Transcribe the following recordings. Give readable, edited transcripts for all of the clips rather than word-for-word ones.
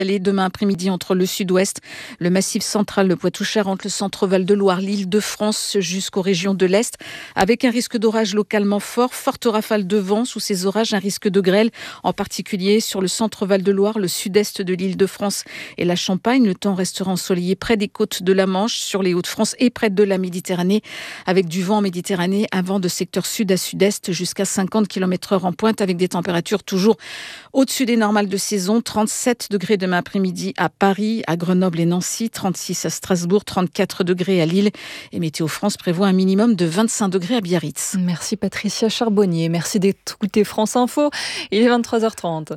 Demain après-midi entre le sud-ouest, le massif central, le Poitou-Charentes, le centre Val-de-Loire, l'Île-de-France jusqu'aux régions de l'Est, avec un risque d'orage localement fort, forte rafale de vent. Sous ces orages, un risque de grêle, en particulier sur le centre Val-de-Loire, le sud-est de l'Île-de-France et la Champagne. Le temps restera ensoleillé près des côtes de la Manche, sur les Hauts-de-France et près de la Méditerranée, avec du vent en Méditerranée, un vent de secteur sud à sud-est jusqu'à 50 km/h en pointe, avec des températures toujours au-dessus des normales de saison. 37 degrés demain après-midi à Paris, à Grenoble et Nancy, 36 à Strasbourg, 34 degrés à Lille. Et Météo France prévoit un minimum de 25 degrés à Biarritz. Merci Patricia Charbonnier. Merci d'écouter France Info. Il est 23h30.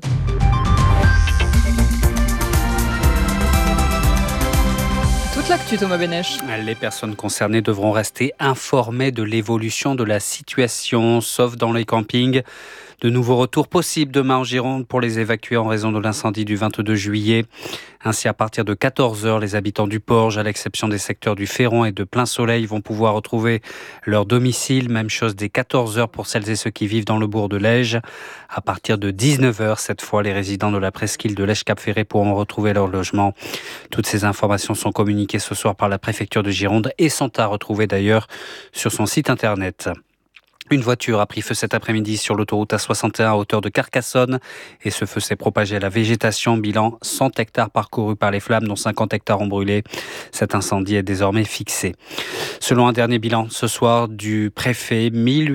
Toute l'actu, Thomas Benech. Les personnes concernées devront rester informées de l'évolution de la situation, sauf dans les campings. De nouveaux retours possibles demain en Gironde pour les évacuer en raison de l'incendie du 22 juillet. Ainsi, à partir de 14h, les habitants du Porge, à l'exception des secteurs du Féron et de Plein Soleil, vont pouvoir retrouver leur domicile. Même chose dès 14h pour celles et ceux qui vivent dans le bourg de Lège. À partir de 19h, cette fois, les résidents de la presqu'île de Lège-Cap-Ferré pourront retrouver leur logement. Toutes ces informations sont communiquées ce soir par la préfecture de Gironde et sont à retrouver d'ailleurs sur son site internet. Une voiture a pris feu cet après-midi sur l'autoroute A61 à hauteur de Carcassonne et ce feu s'est propagé à la végétation. Bilan 100 hectares parcourus par les flammes, dont 50 hectares ont brûlé. Cet incendie est désormais fixé. Selon un dernier bilan ce soir du préfet,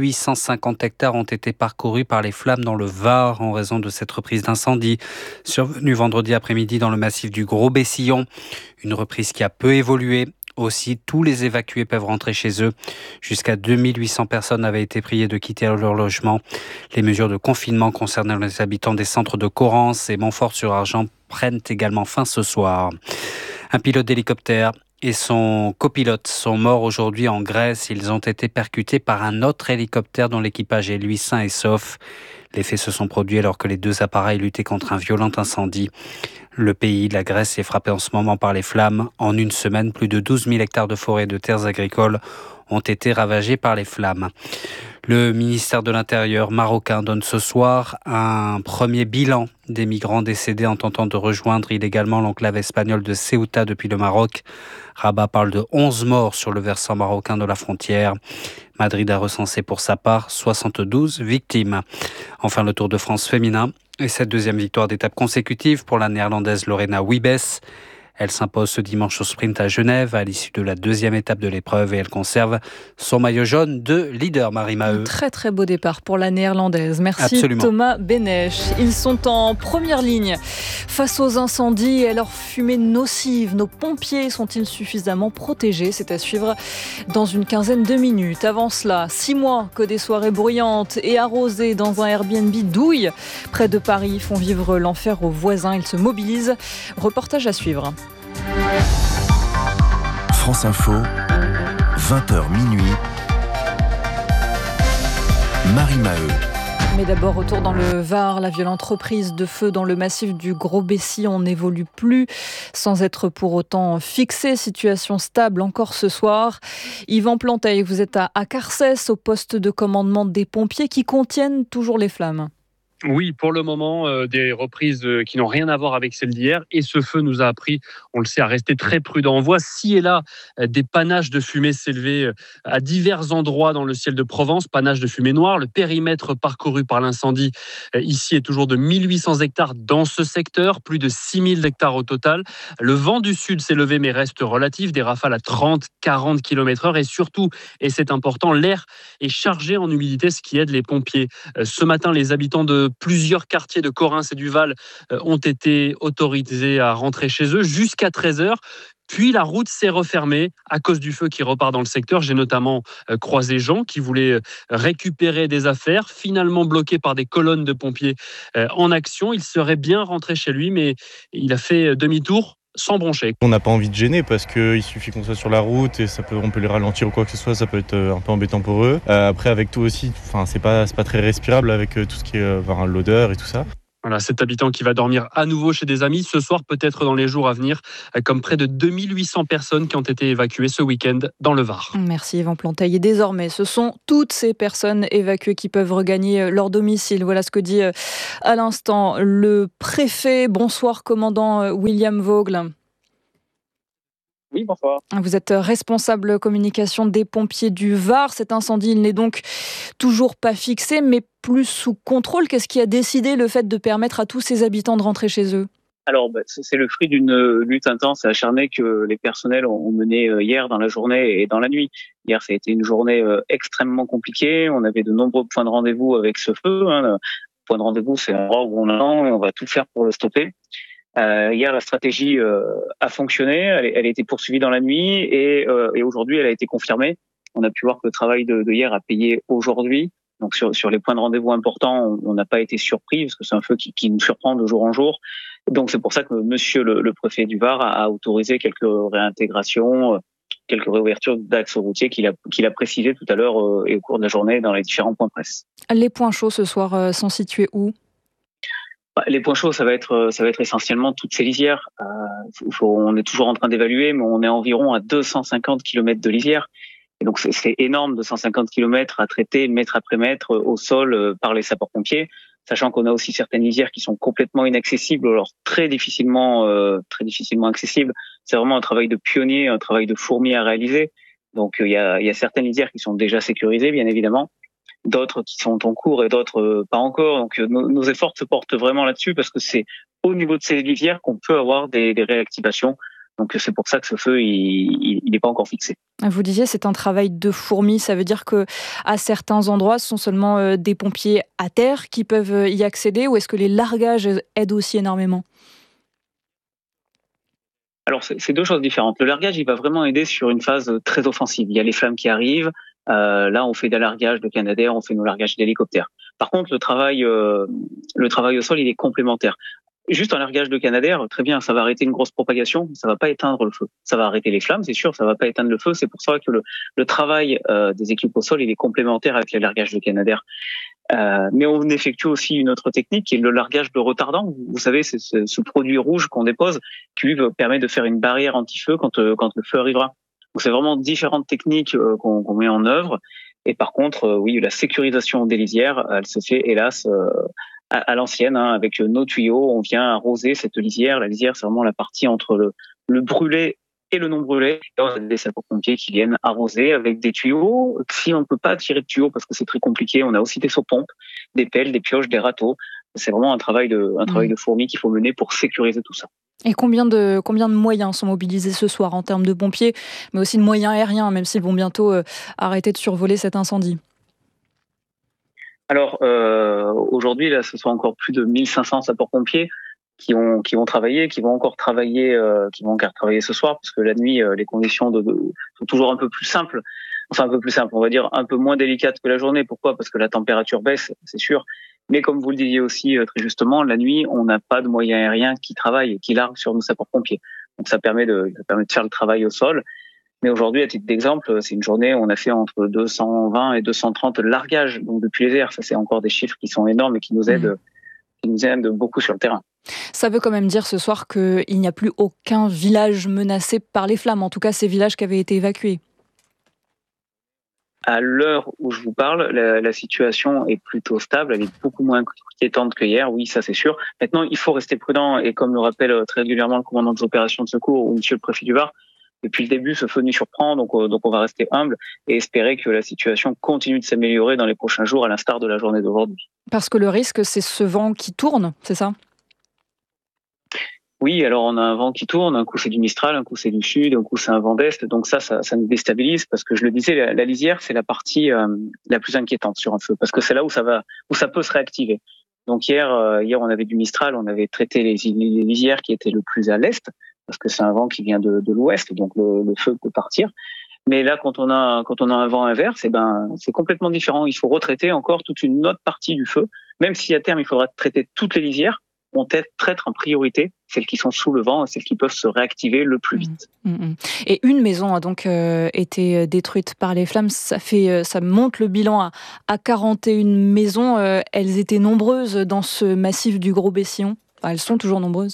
1850 hectares ont été parcourus par les flammes dans le Var en raison de cette reprise d'incendie survenue vendredi après-midi dans le massif du Gros-Bessillon. Une reprise qui a peu évolué. Aussi, tous les évacués peuvent rentrer chez eux. Jusqu'à 2800 personnes avaient été priées de quitter leur logement. Les mesures de confinement concernant les habitants des centres de Corrance et Montfort-sur-Argent prennent également fin ce soir. Un pilote d'hélicoptère et son copilote sont morts aujourd'hui en Grèce. Ils ont été percutés par un autre hélicoptère dont l'équipage est lui sain et sauf. Les faits se sont produits alors que les deux appareils luttaient contre un violent incendie. Le pays, la Grèce, est frappé en ce moment par les flammes. En une semaine, plus de 12 000 hectares de forêts et de terres agricoles ont été ravagés par les flammes. Le ministère de l'Intérieur marocain donne ce soir un premier bilan des migrants décédés en tentant de rejoindre illégalement l'enclave espagnole de Ceuta depuis le Maroc. Rabat parle de 11 morts sur le versant marocain de la frontière. Madrid a recensé pour sa part 72 victimes. Enfin, le Tour de France féminin et cette deuxième victoire d'étape consécutive pour la néerlandaise Lorena Wiebes. Elle s'impose ce dimanche au sprint à Genève à l'issue de la deuxième étape de l'épreuve et elle conserve son maillot jaune de leader, Marie Maheu. Très très beau départ pour la néerlandaise. Merci Absolument. Thomas Benech. Ils sont en première ligne face aux incendies et à leur fumée nocive. Nos pompiers sont-ils suffisamment protégés ? C'est à suivre dans une quinzaine de minutes. Avant cela, 6 mois que des soirées bruyantes et arrosées dans un Airbnb douille près de Paris font vivre l'enfer aux voisins. Ils se mobilisent. Reportage à suivre. France Info, 20h minuit, Marie Maheu. Mais d'abord, retour dans le Var. La violente reprise de feu dans le massif du Gros-Bessillon n'évolue plus sans être pour autant fixée. Situation stable encore ce soir. Yvan Planteil, vous êtes à Carcès, au poste de commandement des pompiers qui contiennent toujours les flammes. Oui, pour le moment, des reprises qui n'ont rien à voir avec celles d'hier. Et ce feu nous a appris, on le sait, à rester très prudent. On voit ci et là des panaches de fumée s'élever à divers endroits dans le ciel de Provence. Panaches de fumée noire. Le périmètre parcouru par l'incendie ici est toujours de 1800 hectares dans ce secteur. Plus de 6000 hectares au total. Le vent du sud s'est levé mais reste relatif. Des rafales à 30-40 km/h. Et surtout, et c'est important, l'air est chargé en humidité, ce qui aide les pompiers. Ce matin, les habitants de plusieurs quartiers de Correns et du Val ont été autorisés à rentrer chez eux jusqu'à 13h. Puis la route s'est refermée à cause du feu qui repart dans le secteur. J'ai notamment croisé Jean qui voulait récupérer des affaires, finalement bloqué par des colonnes de pompiers en action. Il serait bien rentré chez lui, mais il a fait demi-tour sans broncher. On n'a pas envie de gêner parce qu'il suffit qu'on soit sur la route et on peut les ralentir ou quoi que ce soit, ça peut être un peu embêtant pour eux. Après avec tout aussi, c'est pas très respirable avec tout ce qui est l'odeur et tout ça. Voilà, cet habitant qui va dormir à nouveau chez des amis ce soir, peut-être dans les jours à venir, comme près de 2800 personnes qui ont été évacuées ce week-end dans le Var. Merci Yvan Planteil. Et désormais, ce sont toutes ces personnes évacuées qui peuvent regagner leur domicile. Voilà ce que dit à l'instant le préfet. Bonsoir, commandant William Vogel. Oui, bonsoir. Vous êtes responsable communication des pompiers du Var. Cet incendie, il n'est donc toujours pas fixé, mais plus sous contrôle. Qu'est-ce qui a décidé le fait de permettre à tous ces habitants de rentrer chez eux ? Alors, c'est le fruit d'une lutte intense et acharnée que les personnels ont menée hier dans la journée et dans la nuit. Hier, ça a été une journée extrêmement compliquée. On avait de nombreux points de rendez-vous avec ce feu. Le point de rendez-vous, c'est un endroit où on attend et on va tout faire pour le stopper. Hier, la stratégie a fonctionné. Elle a été poursuivie dans la nuit et aujourd'hui, elle a été confirmée. On a pu voir que le travail de hier a payé aujourd'hui. Donc sur les points de rendez-vous importants, on n'a pas été surpris parce que c'est un feu qui nous surprend de jour en jour. Donc c'est pour ça que Monsieur le préfet du Var a autorisé quelques réintégrations, quelques réouvertures d'axes routiers qu'il a précisé tout à l'heure et au cours de la journée dans les différents points presse. Les points chauds ce soir sont situés où ? Les points chauds, ça va être essentiellement toutes ces lisières. On est toujours en train d'évaluer, mais on est environ à 250 km de lisières. Et donc c'est énorme, 250 km à traiter mètre après mètre au sol par les sapeurs-pompiers, sachant qu'on a aussi certaines lisières qui sont complètement inaccessibles, alors très difficilement accessibles. C'est vraiment un travail de pionnier, un travail de fourmi à réaliser. Donc il y a certaines lisières qui sont déjà sécurisées, bien évidemment, d'autres qui sont en cours et d'autres pas encore. Donc nos efforts se portent vraiment là-dessus parce que c'est au niveau de ces lisières qu'on peut avoir des réactivations. Donc c'est pour ça que ce feu, il n'est pas encore fixé. Vous disiez c'est un travail de fourmi, ça veut dire que à certains endroits, ce sont seulement des pompiers à terre qui peuvent y accéder, ou est-ce que les largages aident aussi énormément ? Alors c'est deux choses différentes. Le largage, il va vraiment aider sur une phase très offensive. Il y a les flammes qui arrivent. Là, on fait des largages de Canadair, on fait nos largages d'hélicoptères. Par contre, le travail au sol, il est complémentaire. Juste un largage de Canadair, très bien, ça va arrêter une grosse propagation, ça va pas éteindre le feu. Ça va arrêter les flammes, c'est sûr, ça va pas éteindre le feu. C'est pour ça que le travail des équipes au sol, il est complémentaire avec les largages de Canadair. Mais on effectue aussi une autre technique qui est le largage de retardant. Vous savez, c'est ce produit rouge qu'on dépose qui lui permet de faire une barrière anti-feu quand le feu arrivera. Donc c'est vraiment différentes techniques qu'on met en œuvre. Et par contre, oui, la sécurisation des lisières, elle se fait hélas à l'ancienne, avec nos tuyaux. On vient arroser cette lisière. La lisière, c'est vraiment la partie entre le brûlé et le non brûlé. Et on a des sapeurs-pompiers qui viennent arroser avec des tuyaux. Si on ne peut pas tirer de tuyaux parce que c'est très compliqué, on a aussi des sauts-pompes, des pelles, des pioches, des râteaux. C'est vraiment un travail de fourmi qu'il faut mener pour sécuriser tout ça. Et combien de moyens sont mobilisés ce soir en termes de pompiers, mais aussi de moyens aériens, même s'ils vont bientôt arrêter de survoler cet incendie ? Alors aujourd'hui, là, ce sont encore plus de 1500 sapeurs-pompiers qui vont travailler, qui vont encore travailler ce soir, parce que la nuit, les conditions sont toujours un peu plus simples. Enfin, un peu plus simples, on va dire un peu moins délicates que la journée. Pourquoi ? Parce que la température baisse, c'est sûr. Mais comme vous le disiez aussi très justement, la nuit, on n'a pas de moyens aériens qui travaillent et qui larguent sur nos sapeurs-pompiers. Donc ça permet de faire le travail au sol. Mais aujourd'hui, à titre d'exemple, c'est une journée où on a fait entre 220 et 230 largages, donc depuis les airs. Ça, c'est encore des chiffres qui sont énormes et qui nous aident beaucoup sur le terrain. Ça veut quand même dire ce soir qu'il n'y a plus aucun village menacé par les flammes, en tout cas ces villages qui avaient été évacués. À l'heure où je vous parle, la situation est plutôt stable, elle est beaucoup moins inquiétante que hier, oui, ça c'est sûr. Maintenant, il faut rester prudent et comme le rappelle très régulièrement le commandant des opérations de secours ou monsieur le préfet du Var, depuis le début, ce feu nous surprend, donc on va rester humble et espérer que la situation continue de s'améliorer dans les prochains jours, à l'instar de la journée d'aujourd'hui. Parce que le risque, c'est ce vent qui tourne, c'est ça ? Oui, alors on a un vent qui tourne, un coup c'est du Mistral, un coup c'est du Sud, un coup c'est un vent d'Est, donc ça nous déstabilise parce que je le disais, la lisière c'est la partie la plus inquiétante sur un feu parce que c'est là où ça peut se réactiver. Donc hier on avait du Mistral, on avait traité les lisières qui étaient le plus à l'est parce que c'est un vent qui vient de l'ouest, donc le feu peut partir. Mais là quand on a un vent inverse, c'est complètement différent. Il faut retraiter encore toute une autre partie du feu, même si à terme il faudra traiter toutes les lisières. on traite en priorité celles qui sont sous le vent et celles qui peuvent se réactiver le plus vite. Et une maison a donc été détruite par les flammes. Ça monte le bilan à 41 maisons. Elles étaient nombreuses dans ce massif du Gros-Bessillon. Enfin, elles sont toujours nombreuses.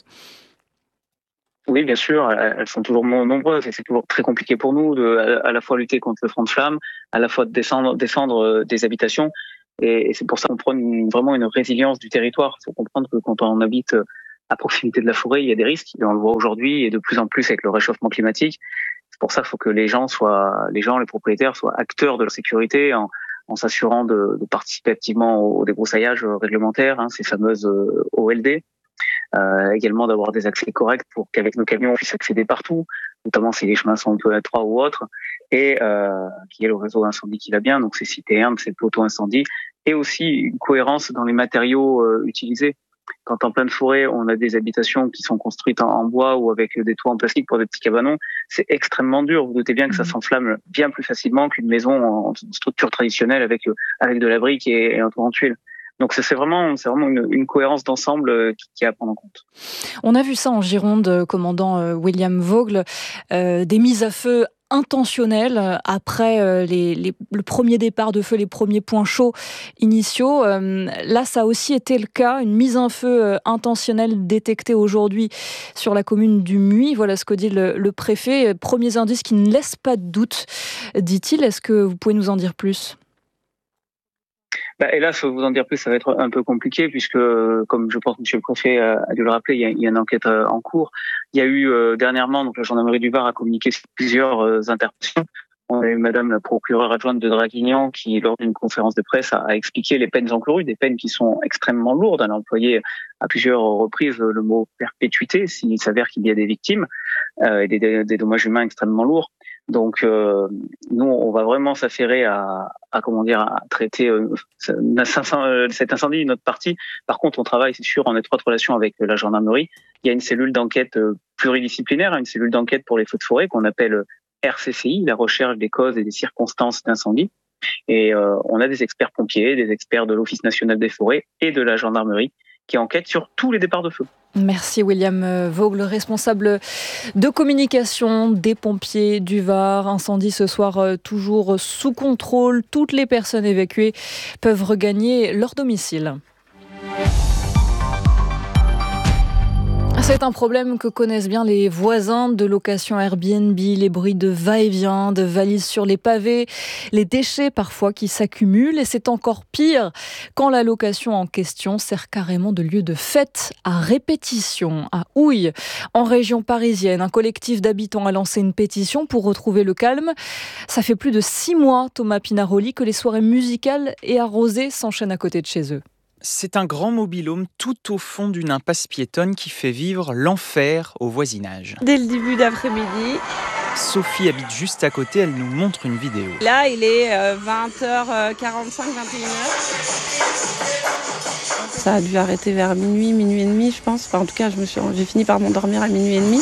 Oui, bien sûr, elles sont toujours nombreuses et c'est toujours très compliqué pour nous de à la fois lutter contre le front de flamme, à la fois de défendre des habitations. Et c'est pour ça qu'on prône vraiment une résilience du territoire. Il faut comprendre que quand on habite à proximité de la forêt, il y a des risques. Et on le voit aujourd'hui et de plus en plus avec le réchauffement climatique. C'est pour ça qu'il faut que les propriétaires soient acteurs de la sécurité en s'assurant de participer activement au débroussaillage réglementaire, ces fameuses OLD. Également d'avoir des accès corrects pour qu'avec nos camions on puisse accéder partout, notamment si les chemins sont un peu étroits ou autres, et qu'il y ait le réseau incendie qui va bien, donc c'est citernes, c'est auto-incendie, et aussi une cohérence dans les matériaux utilisés. Quand en pleine forêt, on a des habitations qui sont construites en bois ou avec des toits en plastique pour des petits cabanons, c'est extrêmement dur. Vous doutez bien que ça s'enflamme bien plus facilement qu'une maison en structure traditionnelle avec de la brique et un toit en tuiles. Donc c'est vraiment une cohérence d'ensemble qui est à prendre en compte. On a vu ça en Gironde, commandant William Vogl, des mises à feu intentionnelles après le premier départ de feu, les premiers points chauds initiaux. Là, ça a aussi été le cas, une mise en feu intentionnelle détectée aujourd'hui sur la commune du Muy. Voilà ce que dit le préfet. Premiers indices qui ne laissent pas de doute, dit-il. Est-ce que vous pouvez nous en dire plus ? Hélas, vous en dire plus, ça va être un peu compliqué puisque, comme je pense que Monsieur le Préfet a dû le rappeler, il y a une enquête en cours. Il y a eu dernièrement, donc la gendarmerie du Var a communiqué sur plusieurs interpellations. On a eu Madame la procureure adjointe de Draguignan qui, lors d'une conférence de presse, a expliqué les peines encourues, des peines qui sont extrêmement lourdes. Elle a employé à plusieurs reprises le mot perpétuité s'il s'avère qu'il y a des victimes et des dommages humains extrêmement lourds. Donc nous, on va vraiment s'affairer à traiter cet incendie de notre partie. Par contre, on travaille, c'est sûr, en étroite relation avec la gendarmerie. Il y a une cellule d'enquête pluridisciplinaire, une cellule d'enquête pour les feux de forêt qu'on appelle RCCI, la recherche des causes et des circonstances d'incendie. Et on a des experts pompiers, des experts de l'Office national des forêts et de la gendarmerie qui enquêtent sur tous les départs de feu. Merci William Vogl, responsable de communication des pompiers du Var. Incendie ce soir toujours sous contrôle. Toutes les personnes évacuées peuvent regagner leur domicile. C'est un problème que connaissent bien les voisins de location Airbnb, les bruits de va-et-vient, de valises sur les pavés, les déchets parfois qui s'accumulent et c'est encore pire quand la location en question sert carrément de lieu de fête à répétition. À Houille, en région parisienne, un collectif d'habitants a lancé une pétition pour retrouver le calme. Ça fait plus de 6 mois, Thomas Pinaroli, que les soirées musicales et arrosées s'enchaînent à côté de chez eux. C'est un grand mobil-home tout au fond d'une impasse piétonne qui fait vivre l'enfer au voisinage. Dès le début d'après-midi. Sophie habite juste à côté, elle nous montre une vidéo. Là, il est 20h45, 21h. Ça a dû arrêter vers minuit et demi, je pense. Enfin, en tout cas, j'ai fini par m'endormir à minuit et demi.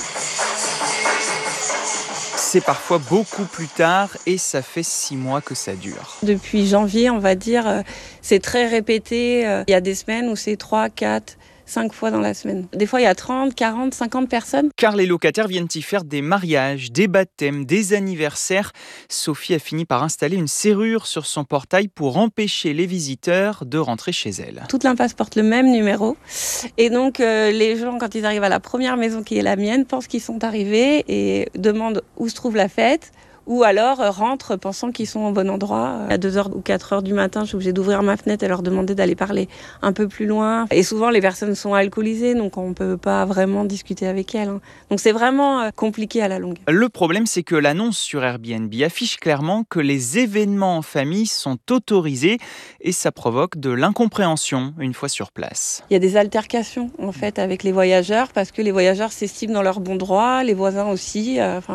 C'est parfois beaucoup plus tard et ça fait 6 mois que ça dure. Depuis janvier, on va dire, c'est très répété. Il y a des semaines où c'est 3, 4, 5 fois dans la semaine. Des fois, il y a 30, 40, 50 personnes. Car les locataires viennent y faire des mariages, des baptêmes, des anniversaires. Sophie a fini par installer une serrure sur son portail pour empêcher les visiteurs de rentrer chez elle. Toute l'impasse porte le même numéro. Et donc, les gens, quand ils arrivent à la première maison qui est la mienne, pensent qu'ils sont arrivés et demandent où se trouve la fête. Ou alors rentrent pensant qu'ils sont au bon endroit. À 2h ou 4h du matin, je suis obligée d'ouvrir ma fenêtre et leur demander d'aller parler un peu plus loin. Et souvent, les personnes sont alcoolisées, donc on ne peut pas vraiment discuter avec elles. Donc c'est vraiment compliqué à la longue. Le problème, c'est que l'annonce sur Airbnb affiche clairement que les événements en famille sont autorisés et ça provoque de l'incompréhension une fois sur place. Il y a des altercations en fait avec les voyageurs parce que les voyageurs s'estiment dans leur bon droit, les voisins aussi, enfin voilà.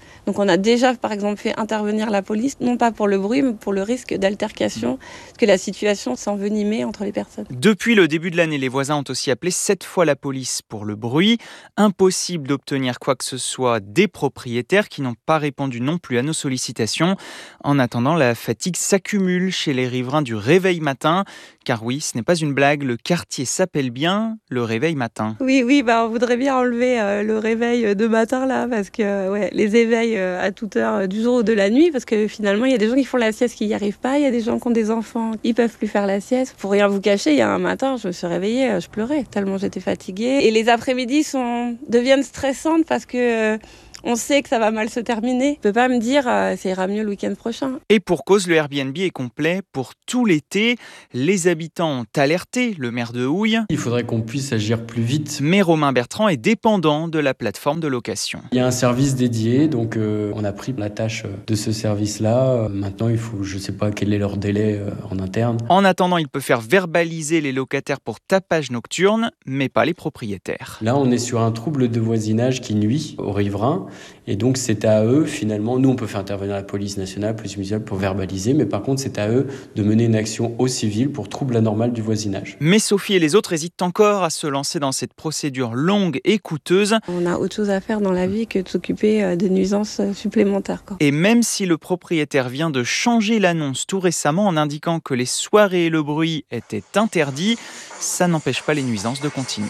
Donc on a déjà, par exemple, fait intervenir la police, non pas pour le bruit, mais pour le risque d'altercation, parce que la situation s'envenimait entre les personnes. Depuis le début de l'année, les voisins ont aussi appelé 7 fois la police pour le bruit. Impossible d'obtenir quoi que ce soit des propriétaires qui n'ont pas répondu non plus à nos sollicitations. En attendant, la fatigue s'accumule chez les riverains du Réveil Matin. Car oui, ce n'est pas une blague, le quartier s'appelle bien le Réveil Matin. Oui, on voudrait bien enlever le réveil de matin là, parce que les éveils à toute heure du jour ou de la nuit, parce que finalement il y a des gens qui font la sieste qui n'y arrivent pas, il y a des gens qui ont des enfants, ils peuvent plus faire la sieste. Pour rien vous cacher, il y a un matin, je me suis réveillée, je pleurais tellement j'étais fatiguée. Et les après-midi deviennent stressantes parce que on sait que ça va mal se terminer. Je peux pas me dire ça ira mieux le week-end prochain. Et pour cause, le Airbnb est complet pour tout l'été. Les habitants ont alerté le maire de Houille. Il faudrait qu'on puisse agir plus vite. Mais Romain Bertrand est dépendant de la plateforme de location. Il y a un service dédié, donc on a pris la tâche de ce service-là. Maintenant, je ne sais pas quel est leur délai en interne. En attendant, il peut faire verbaliser les locataires pour tapage nocturne, mais pas les propriétaires. Là, on est sur un trouble de voisinage qui nuit aux riverains. Et donc, c'est à eux, finalement, nous, on peut faire intervenir la police nationale, la police municipale pour verbaliser, mais par contre, c'est à eux de mener une action au civil pour trouble anormal du voisinage. Mais Sophie et les autres hésitent encore à se lancer dans cette procédure longue et coûteuse. On a autre chose à faire dans la vie que de s'occuper de nuisances supplémentaires. Et même si le propriétaire vient de changer l'annonce tout récemment en indiquant que les soirées et le bruit étaient interdits, ça n'empêche pas les nuisances de continuer.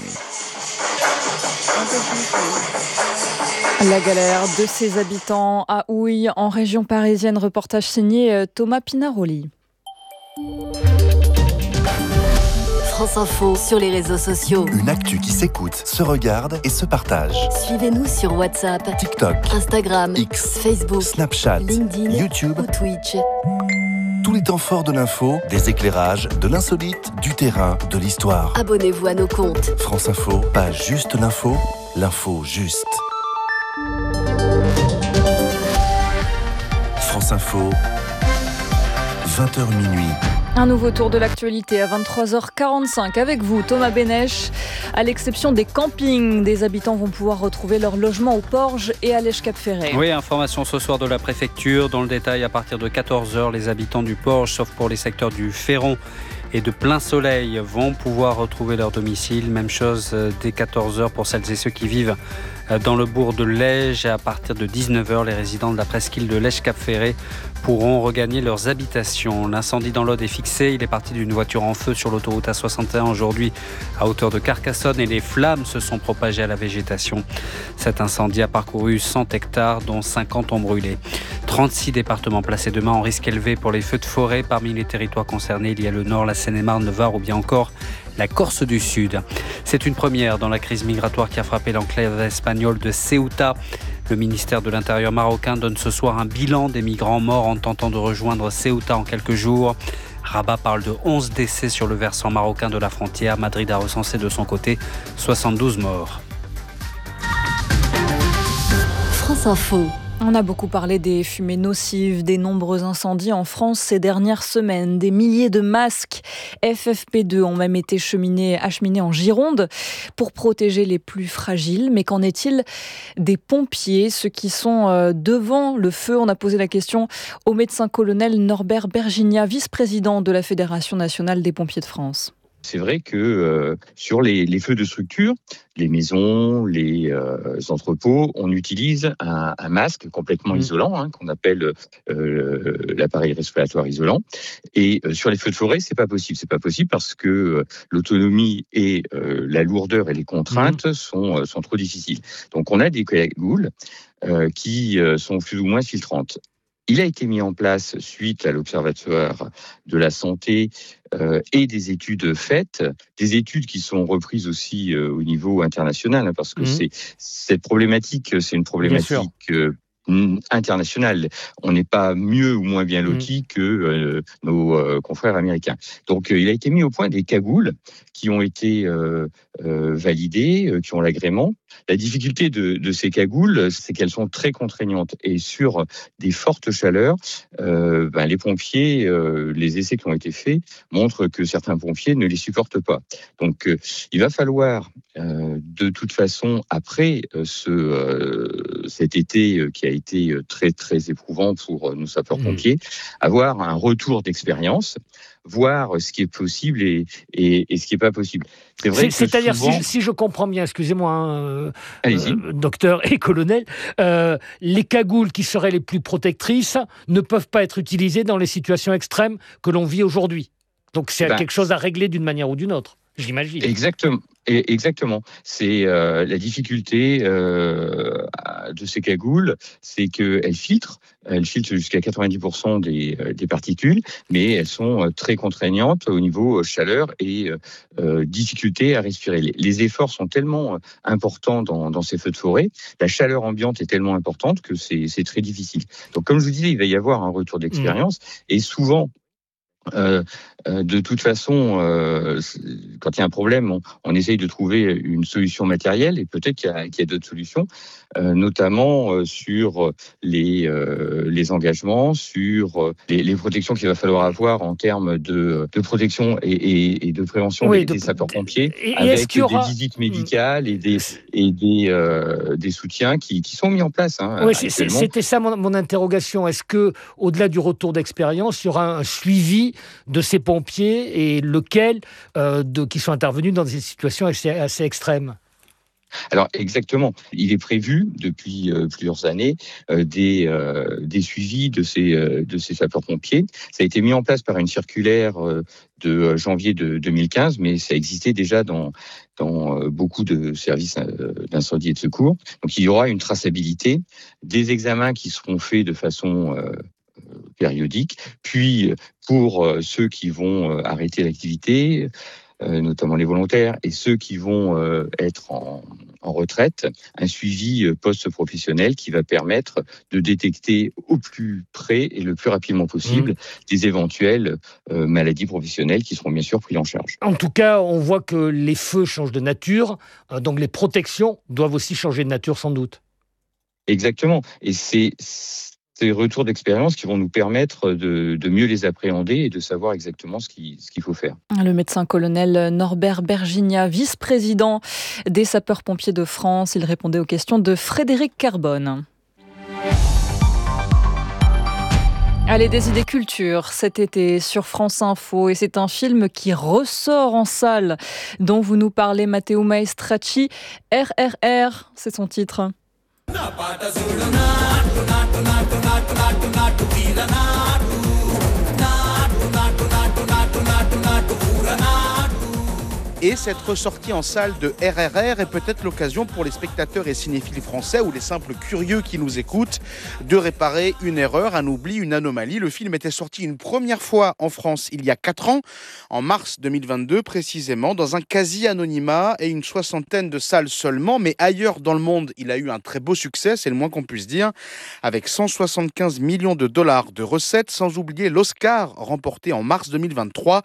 La galère de ses habitants à Houille, en région parisienne. Reportage signé Thomas Pinaroli. France Info sur les réseaux sociaux. Une actu qui s'écoute, se regarde et se partage. Suivez-nous sur WhatsApp, TikTok, Instagram, X, Facebook, Snapchat, LinkedIn, YouTube ou Twitch. Tous les temps forts de l'info, des éclairages, de l'insolite, du terrain, de l'histoire. Abonnez-vous à nos comptes. France Info, pas juste l'info, l'info juste. France Info, 20h minuit. Un nouveau tour de l'actualité à 23h45 avec vous, Thomas Bénèche. À l'exception des campings, des habitants vont pouvoir retrouver leur logement au Porge et à l'Èche-Cap-Ferré. Oui, information ce soir de la préfecture. Dans le détail, à partir de 14h, les habitants du Porge, sauf pour les secteurs du Féron et de Plein Soleil, vont pouvoir retrouver leur domicile. Même chose dès 14h pour celles et ceux qui vivent dans le bourg de Lège. À partir de 19h, les résidents de la presqu'île de Lège-Cap-Ferré pourront regagner leurs habitations. L'incendie dans l'Aude est fixé. Il est parti d'une voiture en feu sur l'autoroute A61 aujourd'hui à hauteur de Carcassonne et les flammes se sont propagées à la végétation. Cet incendie a parcouru 100 hectares dont 50 ont brûlé. 36 départements placés demain en risque élevé pour les feux de forêt. Parmi les territoires concernés, il y a le Nord, la Seine-et-Marne, le Var ou bien encore la Corse du Sud. C'est une première dans la crise migratoire qui a frappé l'enclave espagnole de Ceuta. Le ministère de l'Intérieur marocain donne ce soir un bilan des migrants morts en tentant de rejoindre Ceuta en quelques jours. Rabat parle de 11 décès sur le versant marocain de la frontière. Madrid a recensé de son côté 72 morts. France Info. On a beaucoup parlé des fumées nocives, des nombreux incendies en France ces dernières semaines. Des milliers de masques FFP2 ont même été acheminés en Gironde pour protéger les plus fragiles. Mais qu'en est-il des pompiers, ceux qui sont devant le feu? On a posé la question au médecin-colonel Norbert Bergignat, vice-président de la Fédération nationale des pompiers de France. C'est vrai que sur les feux de structure, les maisons, les entrepôts, on utilise un masque complètement isolant, qu'on appelle l'appareil respiratoire isolant. Et sur les feux de forêt, c'est pas possible. C'est pas possible parce que l'autonomie et la lourdeur et les contraintes sont trop difficiles. Donc on a des cagoules qui sont plus ou moins filtrantes. Il a été mis en place suite à l'Observatoire de la santé et des études faites, des études qui sont reprises aussi au niveau international, parce que cette problématique, c'est une problématique internationale. On n'est pas mieux ou moins bien lotis que nos confrères américains. Donc, il a été mis au point des cagoules qui ont été validées, qui ont l'agrément. La difficulté de ces cagoules, c'est qu'elles sont très contraignantes. Et sur des fortes chaleurs, les pompiers, les essais qui ont été faits montrent que certains pompiers ne les supportent pas. Donc, il va falloir, de toute façon, après cet été qui a été très très éprouvant pour nos sapeurs-pompiers, avoir un retour d'expérience, voir ce qui est possible et ce qui n'est pas possible. C'est vrai c'est-à-dire, souvent... si je comprends bien, excusez-moi, docteur et colonel, les cagoules qui seraient les plus protectrices ne peuvent pas être utilisées dans les situations extrêmes que l'on vit aujourd'hui. Donc c'est quelque chose à régler d'une manière ou d'une autre, j'imagine. Exactement. C'est la difficulté de ces cagoules, c'est qu'elles filtrent. Elles filtrent jusqu'à 90% des particules, mais elles sont très contraignantes au niveau chaleur et difficulté à respirer. Les efforts sont tellement importants dans ces feux de forêt, la chaleur ambiante est tellement importante que c'est très difficile. Donc comme je vous disais, il va y avoir un retour d'expérience et souvent, de toute façon, quand il y a un problème, on essaye de trouver une solution matérielle et peut-être qu'il y a d'autres solutions, notamment sur les engagements, sur les protections qu'il va falloir avoir en termes de protection et de prévention des sapeurs-pompiers, avec des visites médicales et des soutiens qui sont mis en place. Oui, c'était ça mon interrogation. Est-ce que, au-delà du retour d'expérience, il y aura un suivi de ces pompiers et lequel qui sont intervenus dans des situations assez extrêmes? Alors exactement, il est prévu depuis plusieurs années des suivis de ces sapeurs-pompiers. Ça a été mis en place par une circulaire de janvier de 2015, mais ça existait déjà dans beaucoup de services d'incendie et de secours. Donc il y aura une traçabilité, des examens qui seront faits de façon périodique, puis pour ceux qui vont arrêter l'activité, notamment les volontaires, et ceux qui vont être en retraite, un suivi post-professionnel qui va permettre de détecter au plus près et le plus rapidement possible des éventuelles maladies professionnelles qui seront bien sûr prises en charge. En tout cas, on voit que les feux changent de nature, donc les protections doivent aussi changer de nature sans doute. Exactement, et c'est ces retours d'expérience qui vont nous permettre de mieux les appréhender et de savoir exactement ce qu'il faut faire. Le médecin-colonel Norbert Bergigna, vice-président des sapeurs-pompiers de France, il répondait aux questions de Frédéric Carbone. Allez, des idées culture cet été sur France Info, et c'est un film qui ressort en salle dont vous nous parlez, Matteo Maestracci. RRR, c'est son titre. Et cette ressortie en salle de RRR est peut-être l'occasion pour les spectateurs et cinéphiles français ou les simples curieux qui nous écoutent de réparer une erreur, un oubli, une anomalie. Le film était sorti une première fois en France il y a 4 ans, en mars 2022 précisément, dans un quasi-anonymat et une 60aine de salles seulement. Mais ailleurs dans le monde, il a eu un très beau succès, c'est le moins qu'on puisse dire, avec 175 millions de dollars de recettes, sans oublier l'Oscar remporté en mars 2023.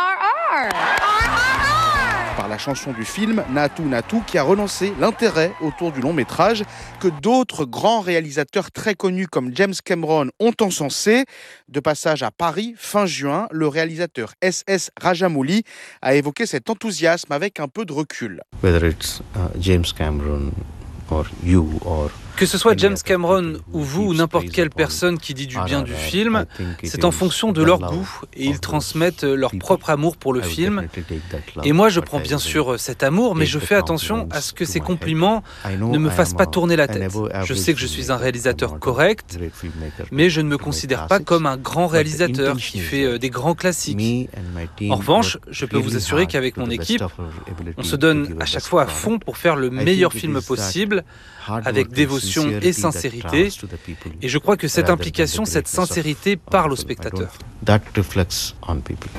Par la chanson du film Naatu Naatu, qui a relancé l'intérêt autour du long métrage que d'autres grands réalisateurs très connus comme James Cameron ont encensé. De passage à Paris fin juin, le réalisateur S.S. Rajamouli a évoqué cet enthousiasme avec un peu de recul. Whether it's James Cameron or you or que ce soit James Cameron ou vous ou n'importe quelle personne qui dit du bien du film, c'est en fonction de leur goût et ils transmettent leur propre amour pour le film. Et moi, je prends bien sûr cet amour, mais je fais attention à ce que ces compliments ne me fassent pas tourner la tête. Je sais que je suis un réalisateur correct, mais je ne me considère pas comme un grand réalisateur qui fait des grands classiques. En revanche, je peux vous assurer qu'avec mon équipe, on se donne à chaque fois à fond pour faire le meilleur film possible, avec dévotion et sincérité. Et je crois que cette implication, cette sincérité parle aux spectateurs. That reflects on people.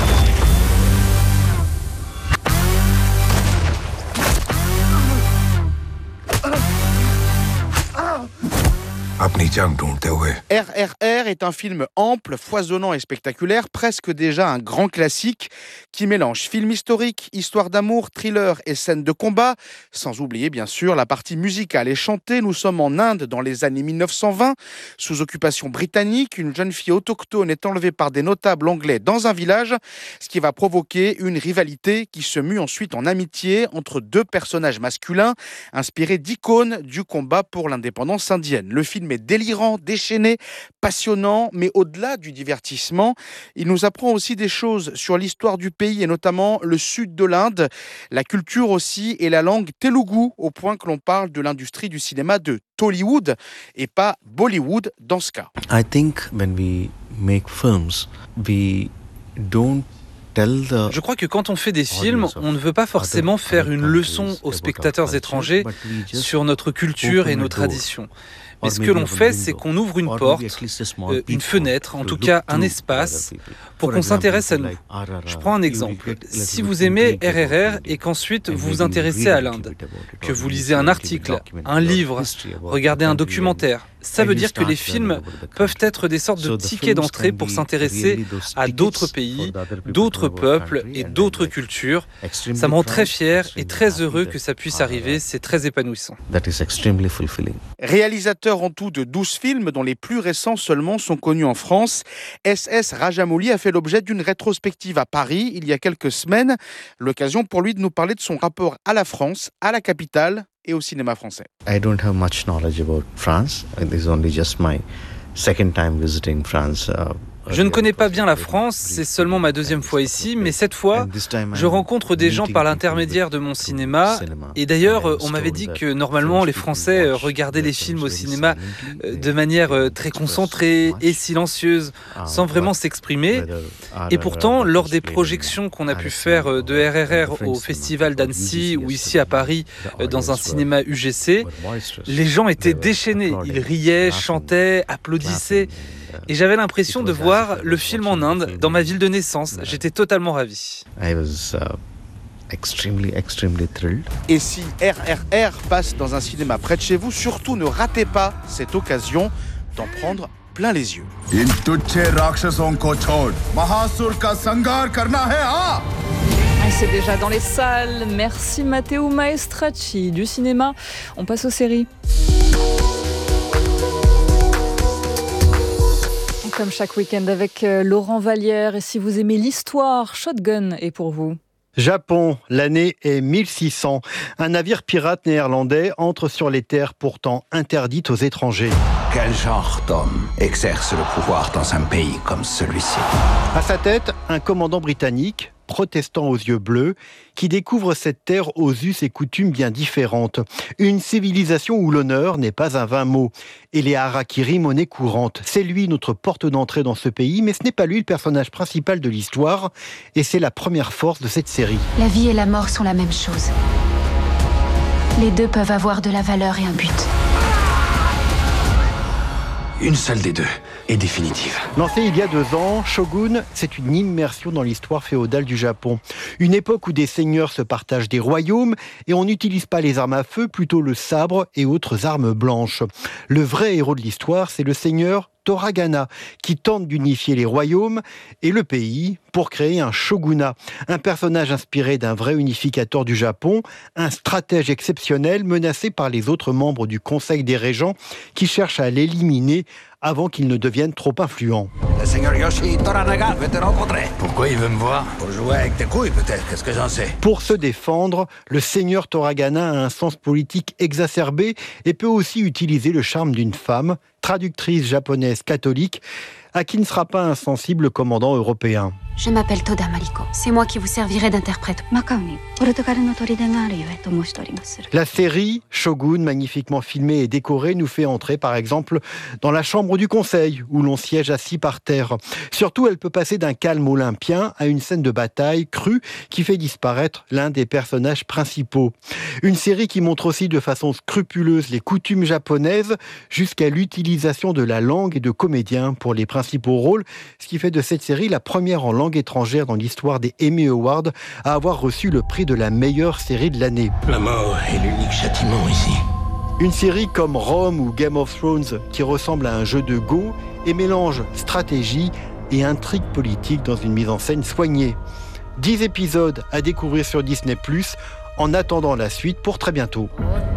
RRR est un film ample, foisonnant et spectaculaire, presque déjà un grand classique qui mélange film historique, histoire d'amour, thriller et scènes de combat, sans oublier bien sûr la partie musicale et chantée. Nous sommes en Inde dans les années 1920, sous occupation britannique. Une jeune fille autochtone est enlevée par des notables anglais dans un village, ce qui va provoquer une rivalité qui se mue ensuite en amitié entre deux personnages masculins inspirés d'icônes du combat pour l'indépendance indienne. Le film film est délirant, déchaîné, passionnant, mais au-delà du divertissement, il nous apprend aussi des choses sur l'histoire du pays et notamment le sud de l'Inde, la culture aussi et la langue telugu, au point que l'on parle de l'industrie du cinéma de Tollywood et pas Bollywood dans ce cas. I think when we make films, we don't. Je crois que quand on fait des films, on ne veut pas forcément faire une leçon aux spectateurs étrangers sur notre culture et nos traditions. Mais ce que l'on fait, c'est qu'on ouvre une porte, une fenêtre, en tout cas un espace, pour qu'on s'intéresse à nous. Je prends un exemple. Si vous aimez RRR et qu'ensuite vous vous intéressez à l'Inde, que vous lisez un article, un livre, regardez un documentaire, ça veut dire que les films peuvent être des sortes de tickets d'entrée pour s'intéresser à d'autres pays, d'autres peuples et d'autres cultures. Ça me rend très fier et très heureux que ça puisse arriver, c'est très épanouissant. Réalisateur en tout de 12 films, dont les plus récents seulement sont connus en France, S.S. Rajamouli a fait l'objet d'une rétrospective à Paris il y a quelques semaines. L'occasion pour lui de nous parler de son rapport à la France, à la capitale et au cinéma français. I don't have much knowledge about France. This is only just my second time visiting France. Je ne connais pas bien la France, c'est seulement ma deuxième fois ici, mais cette fois, je rencontre des gens par l'intermédiaire de mon cinéma. Et d'ailleurs, on m'avait dit que normalement, les Français regardaient les films au cinéma de manière très concentrée et silencieuse, sans vraiment s'exprimer. Et pourtant, lors des projections qu'on a pu faire de RRR au Festival d'Annecy ou ici à Paris, dans un cinéma UGC, les gens étaient déchaînés. Ils riaient, chantaient, applaudissaient. Et j'avais l'impression de voir le film en Inde, dans ma ville de naissance. J'étais totalement ravi. I was extremely thrilled. Et si RRR passe dans un cinéma près de chez vous, surtout ne ratez pas cette occasion d'en prendre plein les yeux. C'est déjà dans les salles. Merci Matteo Maestracci du cinéma. On passe aux séries. Comme chaque week-end avec Laurent Vallière. Et si vous aimez l'histoire, Shotgun est pour vous. Japon, l'année est 1600. Un navire pirate néerlandais entre sur les terres pourtant interdites aux étrangers. Quel genre d'homme exerce le pouvoir dans un pays comme celui-ci ? À sa tête, un commandant britannique, protestant aux yeux bleus, qui découvre cette terre aux us et coutumes bien différentes. Une civilisation où l'honneur n'est pas un vain mot. Et les harakiri, monnaie courante. C'est lui notre porte d'entrée dans ce pays, mais ce n'est pas lui le personnage principal de l'histoire. Et c'est la première force de cette série. La vie et la mort sont la même chose. Les deux peuvent avoir de la valeur et un but. Une seule des deux est définitive. Lancé il y a 2 ans, Shogun, c'est une immersion dans l'histoire féodale du Japon. Une époque où des seigneurs se partagent des royaumes et on n'utilise pas les armes à feu, plutôt le sabre et autres armes blanches. Le vrai héros de l'histoire, c'est le seigneur Toragana, qui tente d'unifier les royaumes et le pays pour créer un shogunat. Un personnage inspiré d'un vrai unificateur du Japon, un stratège exceptionnel menacé par les autres membres du Conseil des régents qui cherchent à l'éliminer avant qu'il ne devienne trop influent. Le seigneur Yoshi Toranaga veut te rencontrer. Pourquoi il veut me voir ? Pour jouer avec tes couilles peut-être, qu'est-ce que j'en sais ? Pour se défendre, le seigneur Toragana a un sens politique exacerbé et peut aussi utiliser le charme d'une femme, traductrice japonaise catholique, à qui ne sera pas insensible le commandant européen. Je m'appelle Toda Mariko. C'est moi qui vous servirai d'interprète. La série Shogun, magnifiquement filmée et décorée, nous fait entrer par exemple dans la chambre du conseil où l'on siège assis par terre. Surtout, elle peut passer d'un calme olympien à une scène de bataille crue qui fait disparaître l'un des personnages principaux. Une série qui montre aussi de façon scrupuleuse les coutumes japonaises jusqu'à l'utilisation de la langue et de comédiens pour les principaux rôles, ce qui fait de cette série la première en langue étrangère dans l'histoire des Emmy Awards à avoir reçu le prix de la meilleure série de l'année. La mort est l'unique châtiment ici. Une série comme Rome ou Game of Thrones qui ressemble à un jeu de Go et mélange stratégie et intrigue politique dans une mise en scène soignée. 10 épisodes à découvrir sur Disney+, en attendant la suite pour très bientôt.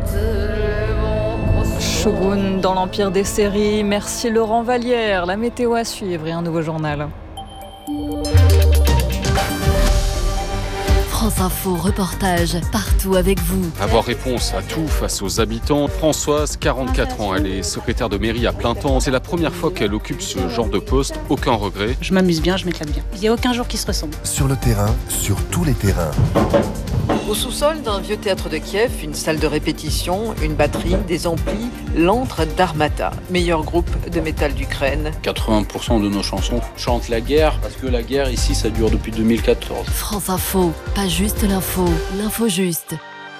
Shogun dans l'empire des séries. Merci Laurent Vallière. La météo à suivre et un nouveau journal. France Info, reportage partout avec vous. Avoir réponse à tout face aux habitants. Françoise, 44 ans, elle est secrétaire de mairie à plein temps. C'est la première fois qu'elle occupe ce genre de poste. Aucun regret. Je m'amuse bien, je m'éclate bien. Il n'y a aucun jour qui se ressemble. Sur le terrain, sur tous les terrains. Au sous-sol d'un vieux théâtre de Kiev, une salle de répétition, une batterie, des amplis, l'antre d'Armata, meilleur groupe de métal d'Ukraine. 80% de nos chansons chantent la guerre, parce que la guerre ici, ça dure depuis 2014. France Info, pas juste l'info, l'info juste.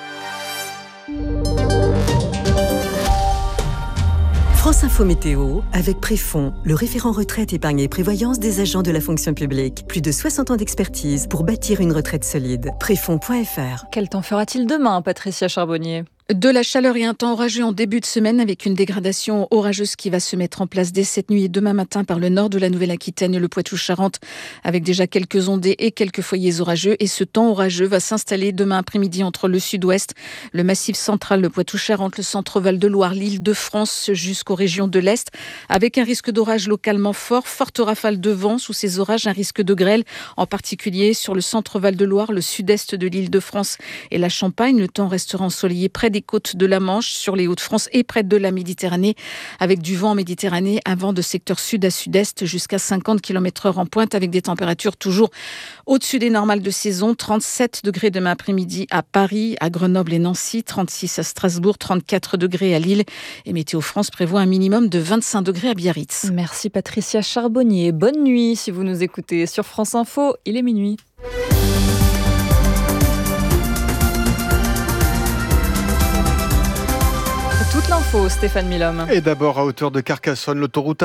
France Info Météo, avec Préfond, le référent retraite, épargne et prévoyance des agents de la fonction publique. Plus de 60 ans d'expertise pour bâtir une retraite solide. Préfond.fr. Quel temps fera-t-il demain, Patricia Charbonnier ? De la chaleur et un temps orageux en début de semaine avec une dégradation orageuse qui va se mettre en place dès cette nuit et demain matin par le nord de la Nouvelle-Aquitaine et le Poitou-Charentes avec déjà quelques ondées et quelques foyers orageux. Et ce temps orageux va s'installer demain après-midi entre le sud-ouest, le massif central, le Poitou-Charentes, le centre Val-de-Loire, l'Île-de-France jusqu'aux régions de l'Est avec un risque d'orage localement fort, forte rafale de vent. Sous ces orages, un risque de grêle, en particulier sur le centre Val-de-Loire, le sud-est de l'Île-de-France et la Champagne. Le temps restera ensoleillé près des côtes de la Manche, sur les Hauts-de-France et près de la Méditerranée, avec du vent en Méditerranée, un vent de secteur sud à sud-est jusqu'à 50 km/h en pointe, avec des températures toujours au-dessus des normales de saison. 37 degrés demain après-midi à Paris, à Grenoble et Nancy, 36 à Strasbourg, 34 degrés à Lille. Et Météo France prévoit un minimum de 25 degrés à Biarritz. Merci Patricia Charbonnier. Bonne nuit si vous nous écoutez sur France Info. Il est minuit. Toute l'info, Stéphane Milhomme. Et d'abord, à hauteur de Carcassonne, l'autoroute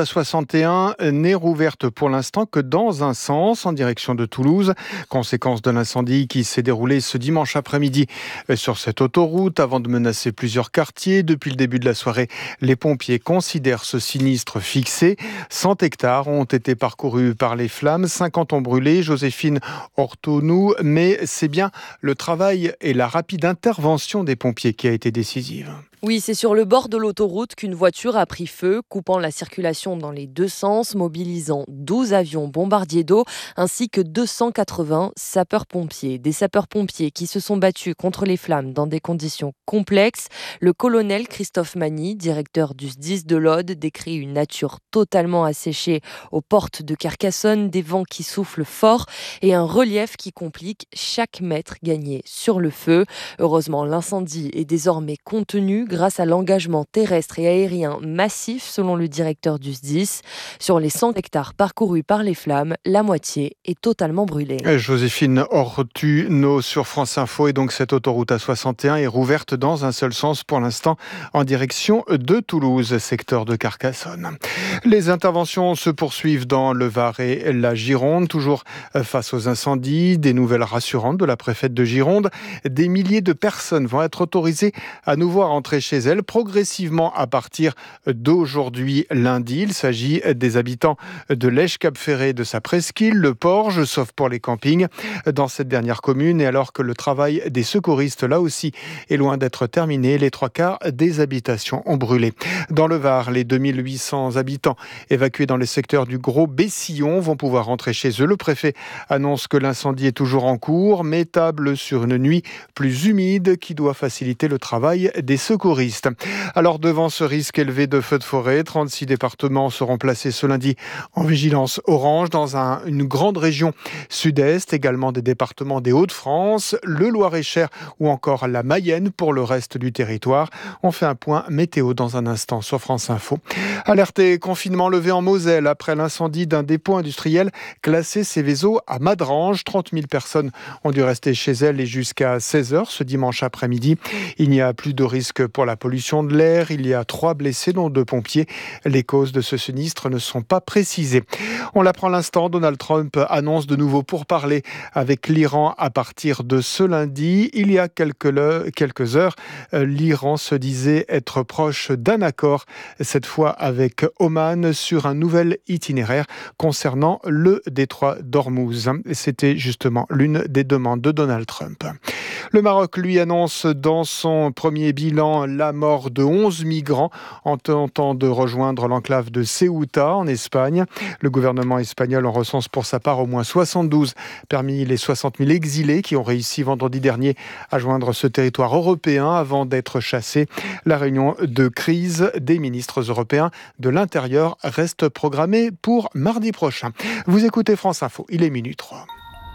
A61 n'est rouverte pour l'instant que dans un sens, en direction de Toulouse. Conséquence de l'incendie qui s'est déroulé ce dimanche après-midi sur cette autoroute, avant de menacer plusieurs quartiers. Depuis le début de la soirée, les pompiers considèrent ce sinistre fixé. 100 hectares ont été parcourus par les flammes, 50 ont brûlé. Joséphine Ortonou, mais c'est bien le travail et la rapide intervention des pompiers qui a été décisive. Oui, c'est sur le bord de l'autoroute qu'une voiture a pris feu, coupant la circulation dans les deux sens, mobilisant 12 avions bombardiers d'eau ainsi que 280 sapeurs-pompiers. Des sapeurs-pompiers qui se sont battus contre les flammes dans des conditions complexes. Le colonel Christophe Magny, directeur du SDIS de l'Aude, décrit une nature totalement asséchée aux portes de Carcassonne, des vents qui soufflent fort et un relief qui complique chaque mètre gagné sur le feu. Heureusement, l'incendie est désormais contenu grâce à l'engagement terrestre et aérien massif, selon le directeur du SDIS. Sur les 100 hectares parcourus par les flammes, la moitié est totalement brûlée. Joséphine Ortuno sur France Info. Et donc cette autoroute A61 est rouverte dans un seul sens pour l'instant en direction de Toulouse, secteur de Carcassonne. Les interventions se poursuivent dans le Var et la Gironde, toujours face aux incendies. Des nouvelles rassurantes de la préfète de Gironde. Des milliers de personnes vont être autorisées à nouveau à rentrer chez elles progressivement à partir d'aujourd'hui lundi. Il s'agit des habitants de Lèche-Cap-Ferré, de sa presqu'île, le Porge, sauf pour les campings dans cette dernière commune. Et alors que le travail des secouristes, là aussi, est loin d'être terminé, les 3/4 des habitations ont brûlé. Dans le Var, les 2800 habitants évacués dans les secteurs du Gros Bessillon vont pouvoir rentrer chez eux. Le préfet annonce que l'incendie est toujours en cours, mais table sur une nuit plus humide qui doit faciliter le travail des secouristes. Alors devant ce risque élevé de feux de forêt, 36 départements seront placés ce lundi en vigilance orange dans une grande région sud-est, également des départements des Hauts-de-France, le Loir-et-Cher ou encore la Mayenne pour le reste du territoire. On fait un point météo dans un instant sur France Info. Alerté, confinement levé en Moselle après l'incendie d'un dépôt industriel classé Céveso à Madrange. 30 000 personnes ont dû rester chez elles et jusqu'à 16h ce dimanche après-midi. Il n'y a plus de risque pour la pollution de l'air. Il y a 3 blessés, dont 2 pompiers. Les causes de ce sinistre ne sont pas précisées. On l'apprend à l'instant, Donald Trump annonce de nouveau pourparlers avec l'Iran à partir de ce lundi. Il y a quelques heures, l'Iran se disait être proche d'un accord, cette fois avec Oman, sur un nouvel itinéraire concernant le détroit d'Ormuz. C'était justement l'une des demandes de Donald Trump. Le Maroc, lui, annonce dans son premier bilan la mort de 11 migrants en tentant de rejoindre l'enclave de Ceuta en Espagne. Le gouvernement espagnol en recense pour sa part au moins 72 parmi les 60 000 exilés qui ont réussi vendredi dernier à joindre ce territoire européen avant d'être chassés. La réunion de crise des ministres européens de l'Intérieur reste programmée pour mardi prochain. Vous écoutez France Info, il est minuit 3.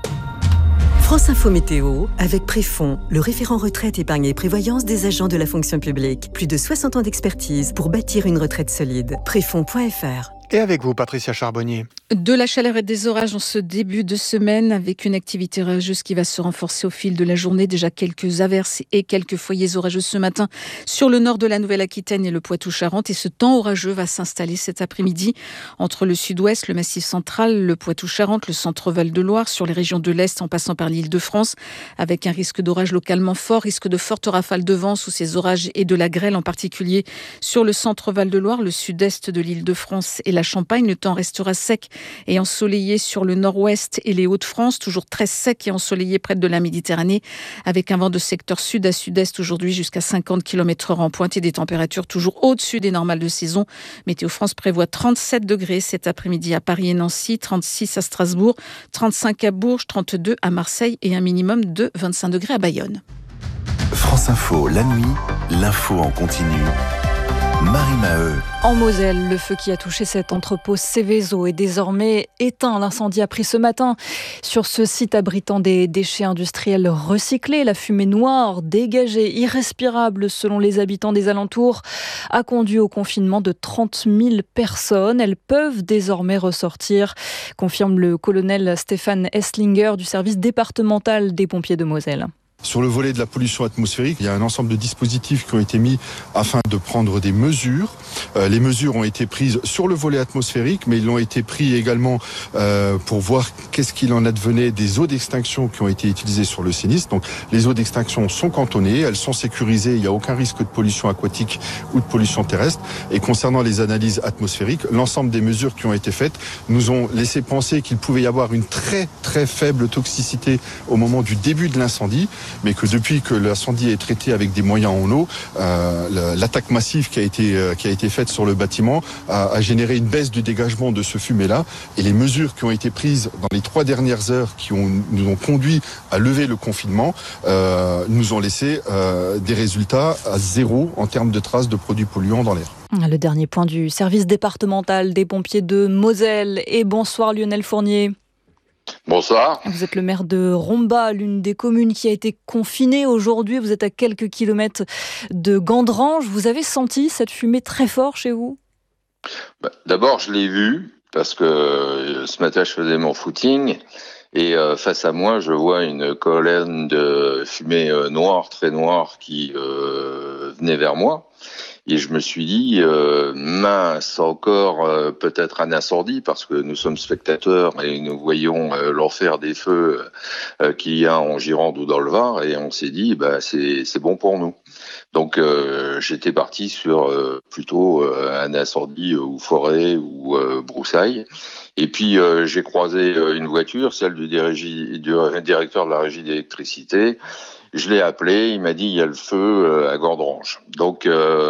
France Info Météo, avec Préfond, le référent retraite, épargne et prévoyance des agents de la fonction publique. Plus de 60 ans d'expertise pour bâtir une retraite solide. Préfond.fr. Et avec vous, Patricia Charbonnier. De la chaleur et des orages en ce début de semaine, avec une activité orageuse qui va se renforcer au fil de la journée. Déjà quelques averses et quelques foyers orageux ce matin sur le nord de la Nouvelle-Aquitaine et le Poitou-Charentes. Et ce temps orageux va s'installer cet après-midi entre le sud-ouest, le Massif central, le Poitou-Charentes, le centre Val-de-Loire, sur les régions de l'Est en passant par l'Île-de-France, avec un risque d'orage localement fort, risque de fortes rafales de vent sous ces orages et de la grêle en particulier sur le centre Val-de-Loire, le sud-est de l'Île-de-France et la Champagne. Le temps restera sec et ensoleillé sur le nord-ouest et les Hauts-de-France, toujours très sec et ensoleillé près de la Méditerranée, avec un vent de secteur sud à sud-est aujourd'hui jusqu'à 50 km/h en pointe et des températures toujours au-dessus des normales de saison. Météo France prévoit 37 degrés cet après-midi à Paris et Nancy, 36 à Strasbourg, 35 à Bourges, 32 à Marseille et un minimum de 25 degrés à Bayonne. France Info, la nuit, l'info en continu. Marie Maheu. En Moselle, le feu qui a touché cet entrepôt Céveso est désormais éteint. L'incendie a pris ce matin sur ce site abritant des déchets industriels recyclés. La fumée noire, dégagée, irrespirable selon les habitants des alentours, a conduit au confinement de 30 000 personnes. Elles peuvent désormais ressortir, confirme le colonel Stéphane Esslinger du service départemental des pompiers de Moselle. Sur le volet de la pollution atmosphérique, il y a un ensemble de dispositifs qui ont été mis afin de prendre des mesures. Les mesures ont été prises sur le volet atmosphérique, mais ils l'ont été pris également pour voir qu'est-ce qu'il en advenait des eaux d'extinction qui ont été utilisées sur le sinistre. Donc les eaux d'extinction sont cantonnées, elles sont sécurisées, il n'y a aucun risque de pollution aquatique ou de pollution terrestre. Et concernant les analyses atmosphériques, l'ensemble des mesures qui ont été faites nous ont laissé penser qu'il pouvait y avoir une très très faible toxicité au moment du début de l'incendie, mais que depuis que l'incendie est traité avec des moyens en eau, l'attaque massive qui a été faite sur le bâtiment a généré une baisse du dégagement de ce fumet-là. Et les mesures qui ont été prises dans les 3 dernières heures nous ont conduit à lever le confinement, nous ont laissé des résultats à zéro en termes de traces de produits polluants dans l'air. Le dernier point du service départemental des pompiers de Moselle. Et bonsoir Lionel Fournier. Bonsoir. Vous êtes le maire de Romba, l'une des communes qui a été confinée aujourd'hui. Vous êtes à quelques kilomètres de Gandrange. Vous avez senti cette fumée très fort chez vous ? D'abord, je l'ai vue parce que ce matin, je faisais mon footing et face à moi, je vois une colonne de fumée noire, très noire, qui venait vers moi. Et je me suis dit, mince, encore peut-être un incendie, parce que nous sommes spectateurs et nous voyons l'enfer des feux qu'il y a en Gironde ou dans le Var, et on s'est dit, c'est bon pour nous. Donc j'étais parti sur plutôt un incendie ou forêt ou broussaille. Et puis j'ai croisé une voiture, celle du directeur de la régie d'électricité. Je l'ai appelé, il m'a dit il y a le feu à Gandrange. Donc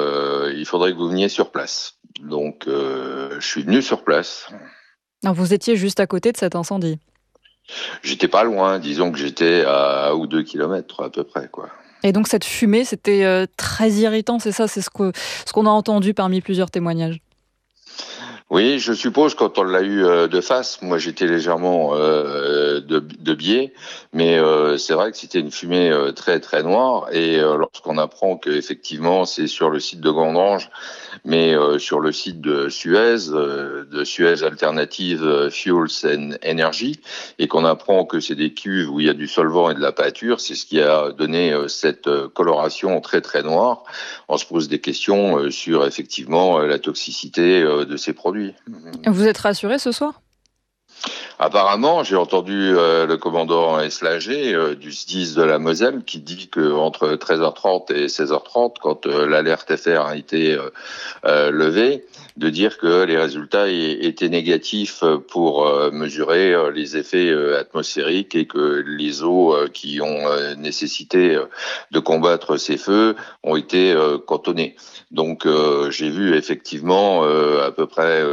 il faudrait que vous veniez sur place. Donc je suis venu sur place. Alors, vous étiez juste à côté de cet incendie ? J'étais pas loin, disons que j'étais à 1 ou 2 kilomètres à peu près, quoi. Et donc cette fumée, c'était très irritant, c'est ça ? C'est ce qu'on a entendu parmi plusieurs témoignages. Oui, je suppose quand on l'a eu de face, moi j'étais légèrement de biais, mais c'est vrai que c'était une fumée très très noire, et lorsqu'on apprend que effectivement c'est sur le site de Gandrange, mais sur le site de Suez Alternative Fuels and Energy, et qu'on apprend que c'est des cuves où il y a du solvant et de la pâture, c'est ce qui a donné cette coloration très très noire. On se pose des questions sur effectivement la toxicité de ces produits. Vous êtes rassuré ce soir ? Apparemment, j'ai entendu le commandant Eslager du SDIS de la Moselle qui dit qu'entre 13h30 et 16h30, quand l'alerte FR a été levée, de dire que les résultats étaient négatifs pour mesurer les effets atmosphériques et que les eaux qui ont nécessité de combattre ces feux ont été cantonnées. Donc j'ai vu effectivement à peu près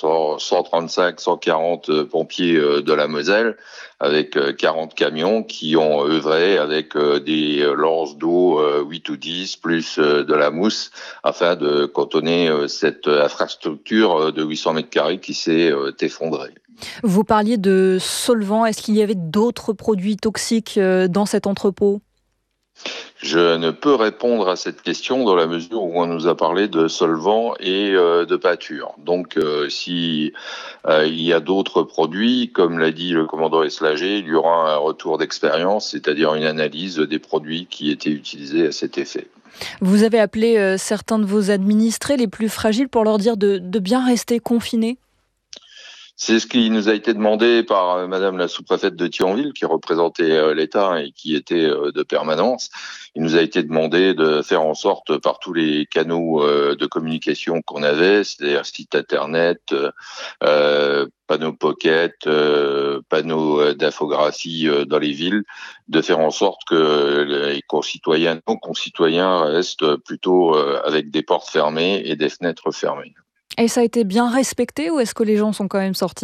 135-140 pompiers de la Moselle avec 40 camions qui ont œuvré avec des lances d'eau 8 ou 10 plus de la mousse afin de cantonner cette infrastructure de 800 mètres carrés qui s'est effondrée. Vous parliez de solvants. Est-ce qu'il y avait d'autres produits toxiques dans cet entrepôt ? Je ne peux répondre à cette question dans la mesure où on nous a parlé de solvants et de pâture. Donc, si il y a d'autres produits, comme l'a dit le commandant Eslager, il y aura un retour d'expérience, c'est-à-dire une analyse des produits qui étaient utilisés à cet effet. Vous avez appelé certains de vos administrés les plus fragiles pour leur dire de bien rester confinés ? C'est ce qui nous a été demandé par Madame la sous-préfète de Thionville, qui représentait l'État et qui était de permanence. Il nous a été demandé de faire en sorte, par tous les canaux de communication qu'on avait, c'est-à-dire site internet, panneaux pocket, panneaux d'infographie dans les villes, de faire en sorte que les concitoyens, nos concitoyens restent plutôt avec des portes fermées et des fenêtres fermées. Et ça a été bien respecté ou est-ce que les gens sont quand même sortis ?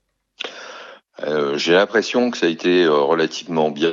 J'ai l'impression que ça a été relativement bien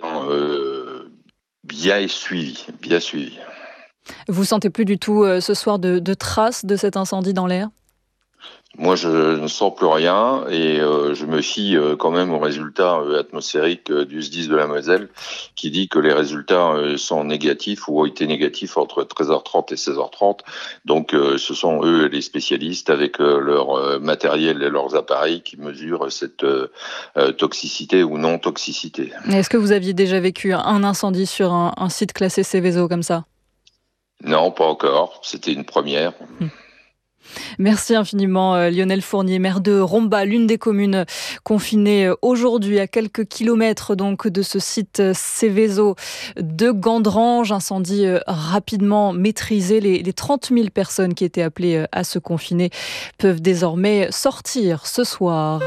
suivi. Vous sentez plus du tout ce soir de traces de cet incendie dans l'air ? Moi, je ne sens plus rien et je me fie quand même aux résultats atmosphériques du SDIS de la Moselle qui dit que les résultats sont négatifs ou ont été négatifs entre 13h30 et 16h30. Donc, ce sont eux les spécialistes avec leur matériel et leurs appareils qui mesurent cette toxicité ou non-toxicité. Est-ce que vous aviez déjà vécu un incendie sur un site classé Seveso comme ça ? Non, pas encore. C'était une première. Merci infiniment Lionel Fournier, maire de Romba, l'une des communes confinées aujourd'hui à quelques kilomètres donc de ce site Seveso de Gandrange. Incendie rapidement maîtrisé. Les 30 000 personnes qui étaient appelées à se confiner peuvent désormais sortir ce soir.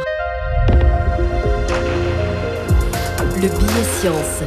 Le billet science.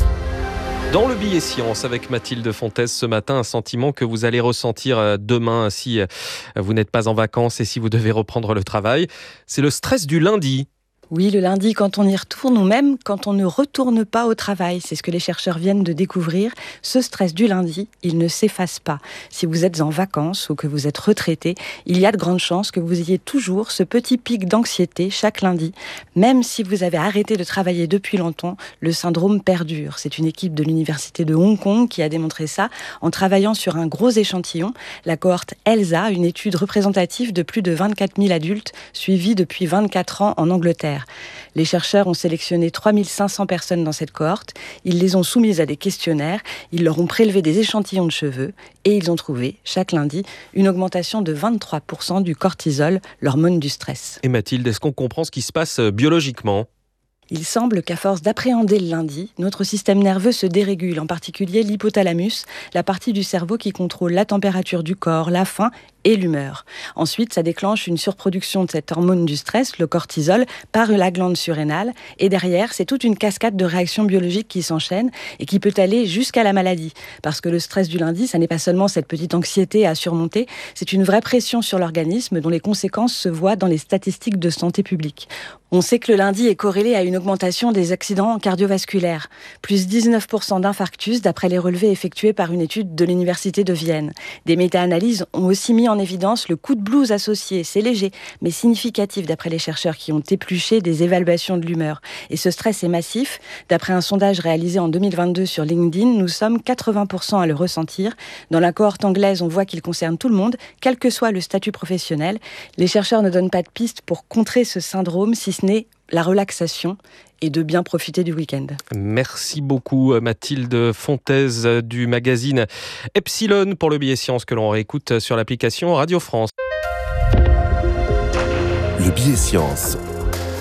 Dans le billet science avec Mathilde Fontaise ce matin, un sentiment que vous allez ressentir demain si vous n'êtes pas en vacances et si vous devez reprendre le travail, c'est le stress du lundi. Oui, le lundi, quand on y retourne ou même quand on ne retourne pas au travail. C'est ce que les chercheurs viennent de découvrir. Ce stress du lundi, il ne s'efface pas. Si vous êtes en vacances ou que vous êtes retraité, il y a de grandes chances que vous ayez toujours ce petit pic d'anxiété chaque lundi. Même si vous avez arrêté de travailler depuis longtemps, le syndrome perdure. C'est une équipe de l'université de Hong Kong qui a démontré ça en travaillant sur un gros échantillon. La cohorte ELSA, une étude représentative de plus de 24 000 adultes suivis depuis 24 ans en Angleterre. Les chercheurs ont sélectionné 3500 personnes dans cette cohorte. Ils les ont soumises à des questionnaires. Ils leur ont prélevé des échantillons de cheveux et ils ont trouvé, chaque lundi, une augmentation de 23% du cortisol, l'hormone du stress. Et Mathilde, est-ce qu'on comprend ce qui se passe biologiquement ? Il semble qu'à force d'appréhender le lundi, notre système nerveux se dérégule, en particulier l'hypothalamus, la partie du cerveau qui contrôle la température du corps, la faim et l'humeur. Ensuite, ça déclenche une surproduction de cette hormone du stress, le cortisol, par la glande surrénale. Et derrière, c'est toute une cascade de réactions biologiques qui s'enchaînent et qui peut aller jusqu'à la maladie. Parce que le stress du lundi, ça n'est pas seulement cette petite anxiété à surmonter, c'est une vraie pression sur l'organisme dont les conséquences se voient dans les statistiques de santé publique. On sait que le lundi est corrélé à une augmentation des accidents cardiovasculaires, plus 19% d'infarctus d'après les relevés effectués par une étude de l'Université de Vienne. Des méta-analyses ont aussi mis en évidence le coup de blues associé. C'est léger, mais significatif d'après les chercheurs qui ont épluché des évaluations de l'humeur. Et ce stress est massif. D'après un sondage réalisé en 2022 sur LinkedIn, nous sommes 80% à le ressentir. Dans la cohorte anglaise, on voit qu'il concerne tout le monde, quel que soit le statut professionnel. Les chercheurs ne donnent pas de piste pour contrer ce syndrome, si ce n'est la relaxation et de bien profiter du week-end. Merci beaucoup Mathilde Fontaise du magazine Epsilon pour le billet science que l'on réécoute sur l'application Radio France. Le billet science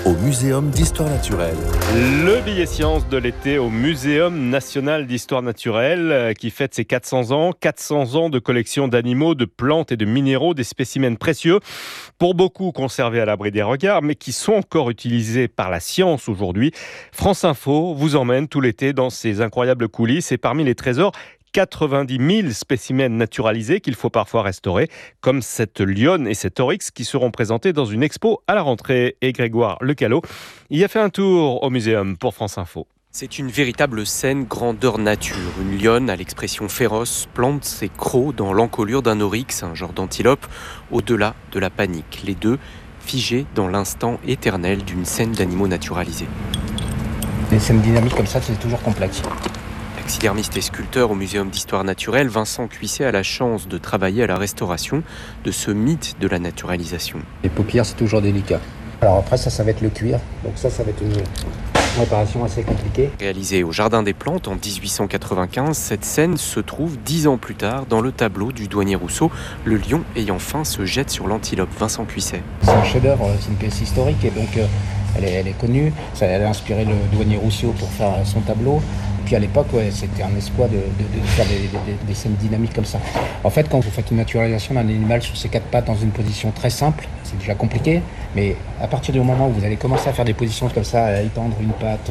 au Muséum d'Histoire Naturelle. Le billet science de l'été au Muséum National d'Histoire Naturelle qui fête ses 400 ans. 400 ans de collection d'animaux, de plantes et de minéraux, des spécimens précieux, pour beaucoup conservés à l'abri des regards, mais qui sont encore utilisés par la science aujourd'hui. France Info vous emmène tout l'été dans ces incroyables coulisses et parmi les trésors, 90 000 spécimens naturalisés qu'il faut parfois restaurer, comme cette lionne et cet oryx qui seront présentés dans une expo à la rentrée. Et Grégoire Lecalot y a fait un tour au muséum pour France Info. C'est une véritable scène grandeur nature. Une lionne à l'expression féroce plante ses crocs dans l'encolure d'un oryx, un genre d'antilope, au-delà de la panique. Les deux figés dans l'instant éternel d'une scène d'animaux naturalisés. Les scènes dynamiques comme ça, c'est toujours complexe. Taxidermiste et sculpteur au Muséum d'Histoire Naturelle, Vincent Cuisset a la chance de travailler à la restauration de ce mythe de la naturalisation. Les paupières, c'est toujours délicat. Alors après, ça va être le cuir. Donc ça va être une réparation assez compliquée. Réalisée au Jardin des Plantes en 1895, cette scène se trouve 10 ans plus tard dans le tableau du douanier Rousseau. Le lion ayant faim se jette sur l'antilope. Vincent Cuisset. C'est un chef-d'œuvre, c'est une pièce historique et donc elle est connue. Elle a inspiré le douanier Rousseau pour faire son tableau. Puis à l'époque, c'était un exploit de faire des scènes dynamiques comme ça. En fait, quand vous faites une naturalisation d'un animal sur ses 4 pattes dans une position très simple, c'est déjà compliqué. Mais à partir du moment où vous allez commencer à faire des positions comme ça, à étendre une patte,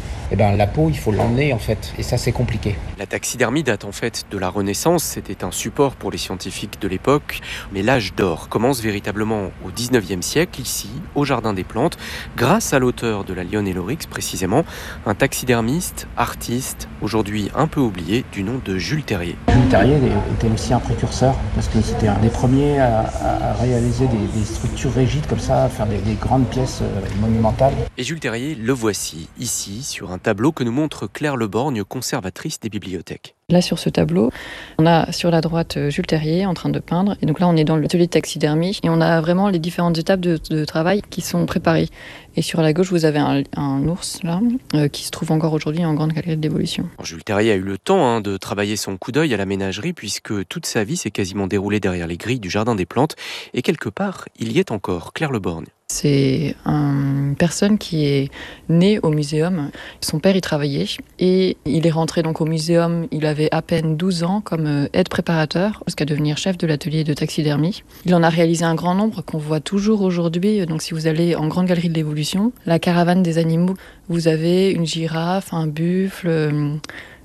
la peau, il faut l'emmener en fait. Et ça, c'est compliqué. La taxidermie date en fait de la Renaissance. C'était un support pour les scientifiques de l'époque. Mais l'âge d'or commence véritablement au 19e siècle, ici, au Jardin des Plantes, grâce à l'auteur de La Lionne et l'Oryx, précisément, un taxidermiste, artiste, aujourd'hui un peu oublié, du nom de Jules Terrier. Jules Terrier était aussi un précurseur, parce que c'était un des premiers à réaliser des structures rigides comme ça, à faire des grandes pièces monumentales. Et Jules Terrier, le voici, ici, sur un tableau que nous montre Claire Leborgne, conservatrice des bibliothèques. Là, sur ce tableau, on a sur la droite Jules Terrier en train de peindre. Et donc là, on est dans l'atelier de taxidermie. Et on a vraiment les différentes étapes de travail qui sont préparées. Et sur la gauche, vous avez un ours, là, qui se trouve encore aujourd'hui en grande galerie de l'évolution. Jules Terrier a eu le temps de travailler son coup d'œil à la ménagerie, puisque toute sa vie s'est quasiment déroulée derrière les grilles du Jardin des Plantes. Et quelque part, il y est encore. Claire Leborgne. C'est une personne qui est née au muséum. Son père y travaillait et il est rentré donc au muséum. Il avait à peine 12 ans comme aide préparateur jusqu'à devenir chef de l'atelier de taxidermie. Il en a réalisé un grand nombre qu'on voit toujours aujourd'hui. Donc si vous allez en grande galerie de l'évolution, la caravane des animaux, vous avez une girafe, un buffle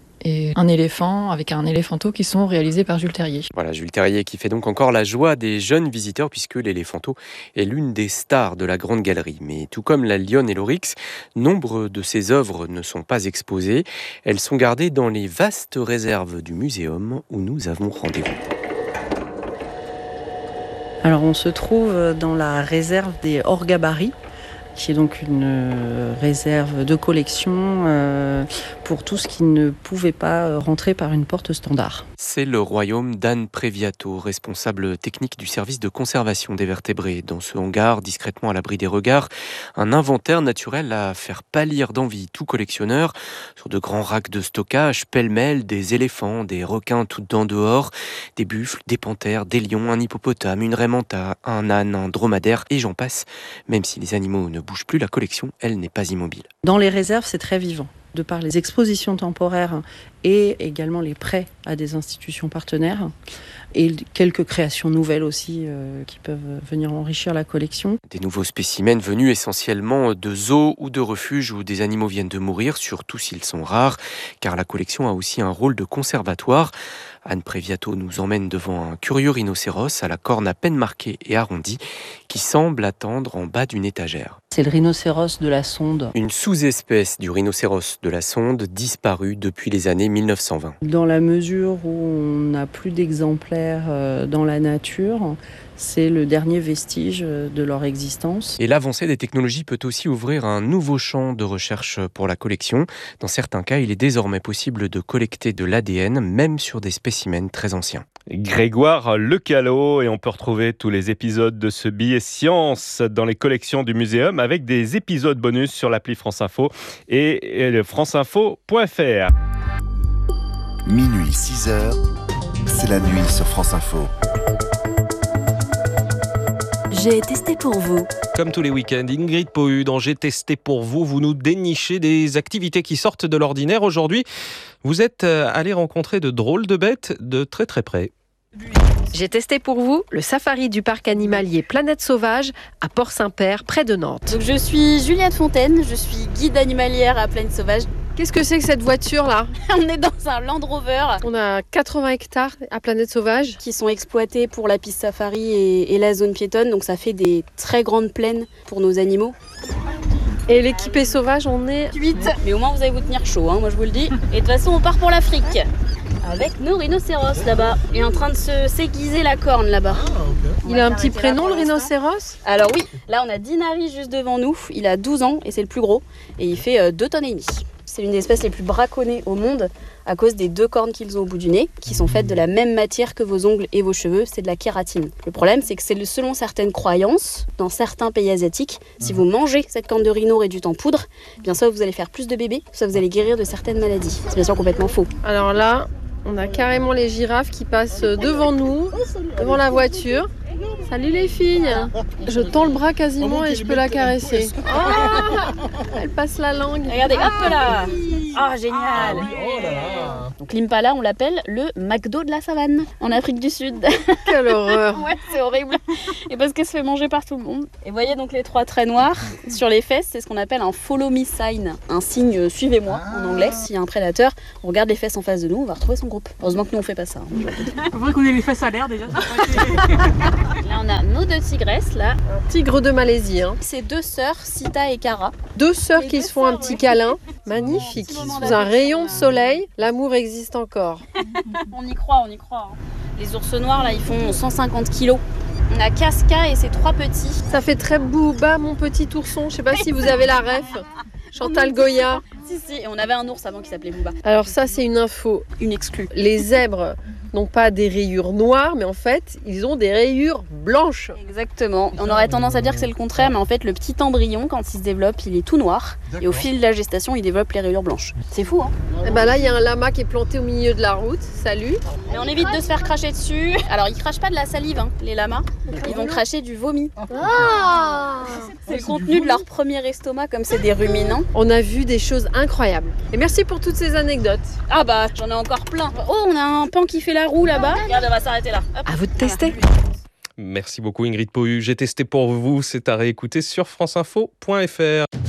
et un éléphant avec un éléphanto qui sont réalisés par Jules Terrier. Voilà, Jules Terrier qui fait donc encore la joie des jeunes visiteurs puisque l'éléphanto est l'une des stars de la grande galerie. Mais tout comme la lionne et l'oryx, nombre de ses œuvres ne sont pas exposées. Elles sont gardées dans les vastes réserves du muséum où nous avons rendez-vous. Alors on se trouve dans la réserve des hors-gabarits, qui est donc une réserve de collection pour tout ce qui ne pouvait pas rentrer par une porte standard. C'est le royaume d'Anne Préviato, responsable technique du service de conservation des vertébrés. Dans ce hangar, discrètement à l'abri des regards, un inventaire naturel à faire pâlir d'envie tout collectionneur. Sur de grands racks de stockage, pêle-mêle, des éléphants, des requins tout dedans dehors, des buffles, des panthères, des lions, un hippopotame, une raimanta, un âne, un dromadaire, et j'en passe. Même si les animaux ne bouge plus, la collection, elle, n'est pas immobile. Dans les réserves, c'est très vivant. De par les expositions temporaires et également les prêts à des institutions partenaires et quelques créations nouvelles aussi qui peuvent venir enrichir la collection. Des nouveaux spécimens venus essentiellement de zoos ou de refuges où des animaux viennent de mourir, surtout s'ils sont rares, car la collection a aussi un rôle de conservatoire. Anne Préviato nous emmène devant un curieux rhinocéros à la corne à peine marquée et arrondie qui semble attendre en bas d'une étagère. C'est le rhinocéros de la Sonde. Une sous-espèce du rhinocéros de la Sonde disparue depuis les années 1920. Dans la mesure où on n'a plus d'exemplaires dans la nature, c'est le dernier vestige de leur existence. Et l'avancée des technologies peut aussi ouvrir un nouveau champ de recherche pour la collection. Dans certains cas, il est désormais possible de collecter de l'ADN, même sur des spécimens très anciens. Grégoire Lecalot, et on peut retrouver tous les épisodes de ce billet science dans les collections du muséum avec des épisodes bonus sur l'appli France Info et le franceinfo.fr. Minuit 6h, c'est la nuit sur France Info. J'ai testé pour vous. Comme tous les week-ends, Ingrid Pohu, dans J'ai testé pour vous, vous nous dénichez des activités qui sortent de l'ordinaire. Aujourd'hui, vous êtes allé rencontrer de drôles de bêtes de très très près. J'ai testé pour vous le safari du parc animalier Planète Sauvage à Port-Saint-Père, près de Nantes. Donc je suis Juliette Fontaine, je suis guide animalière à Planète Sauvage. Qu'est-ce que c'est que cette voiture-là ? On est dans un Land Rover. On a 80 hectares à Planète Sauvage. Qui sont exploités pour la piste safari et la zone piétonne. Donc ça fait des très grandes plaines pour nos animaux. Et l'équipée sauvage, on est 8. Mais au moins vous allez vous tenir chaud, moi je vous le dis. Et de toute façon on part pour l'Afrique. Avec nos rhinocéros là-bas. Et en train de s'aiguiser la corne là-bas. Il a un petit prénom le rhinocéros ? Alors oui, là on a Dinari juste devant nous. Il a 12 ans et c'est le plus gros. Et il fait 2,5 tonnes. C'est l'une des espèces les plus braconnées au monde à cause des 2 cornes qu'ils ont au bout du nez, qui sont faites de la même matière que vos ongles et vos cheveux, c'est de la kératine. Le problème, c'est que c'est selon certaines croyances, dans certains pays asiatiques, si vous mangez cette corne de rhino réduite en poudre, bien soit vous allez faire plus de bébés, soit vous allez guérir de certaines maladies. C'est bien sûr complètement faux. Alors là, on a carrément les girafes qui passent devant nous, devant la voiture. Salut les filles. Je tends le bras quasiment et je peux la caresser. Oh, elle passe la langue. Regardez, hop là. Ah, génial. Donc l'impala, on l'appelle le McDo de la savane, en Afrique du Sud. Quelle horreur. Ouais, c'est horrible. Et parce qu'elle se fait manger par tout le monde. Et voyez donc les 3 traits noirs sur les fesses, c'est ce qu'on appelle un follow me sign. Un signe suivez-moi en anglais. S'il y a un prédateur, on regarde les fesses en face de nous, on va retrouver son groupe. Heureusement que nous on fait pas ça. On va qu'on ait les fesses à l'air déjà. Là on a nos 2 tigresses là. Un tigre de Malaisie. C'est 2 sœurs, Sita et Kara. 2 sœurs qui se font un petit câlin. Magnifique. Sous un rayon de soleil, l'amour existe encore. On y croit. Les ours noirs là, ils font 150 kilos. On a Casca et ses 3 petits. Ça fait très Booba, mon petit ourson. Je sais pas si vous avez la ref. Chantal Goya. Si, et on avait un ours avant qui s'appelait Booba. Alors ça, c'est une info. Une exclue. Les zèbres n'ont pas des rayures noires, mais en fait, ils ont des rayures blanches. Exactement. On aurait tendance à dire que c'est le contraire, mais en fait, le petit embryon, quand il se développe, il est tout noir. Et au fil de la gestation, il développe les rayures blanches. C'est fou, hein ? Et ben là, il y a un lama qui est planté au milieu de la route. Salut. Mais on évite de se faire cracher dessus. Alors, ils crachent pas de la salive, les lamas. Ils vont cracher du vomi. Ah, c'est le contenu de leur premier estomac, comme c'est des ruminants. On a vu des choses incroyables. Et merci pour toutes ces anecdotes. Ah bah, j'en ai encore plein. Oh, on a un pan qui fait la roue là-bas. Regarde, on va s'arrêter là. Hop. À vous de tester. Merci beaucoup Ingrid Pohu. J'ai testé pour vous. C'est à réécouter sur franceinfo.fr.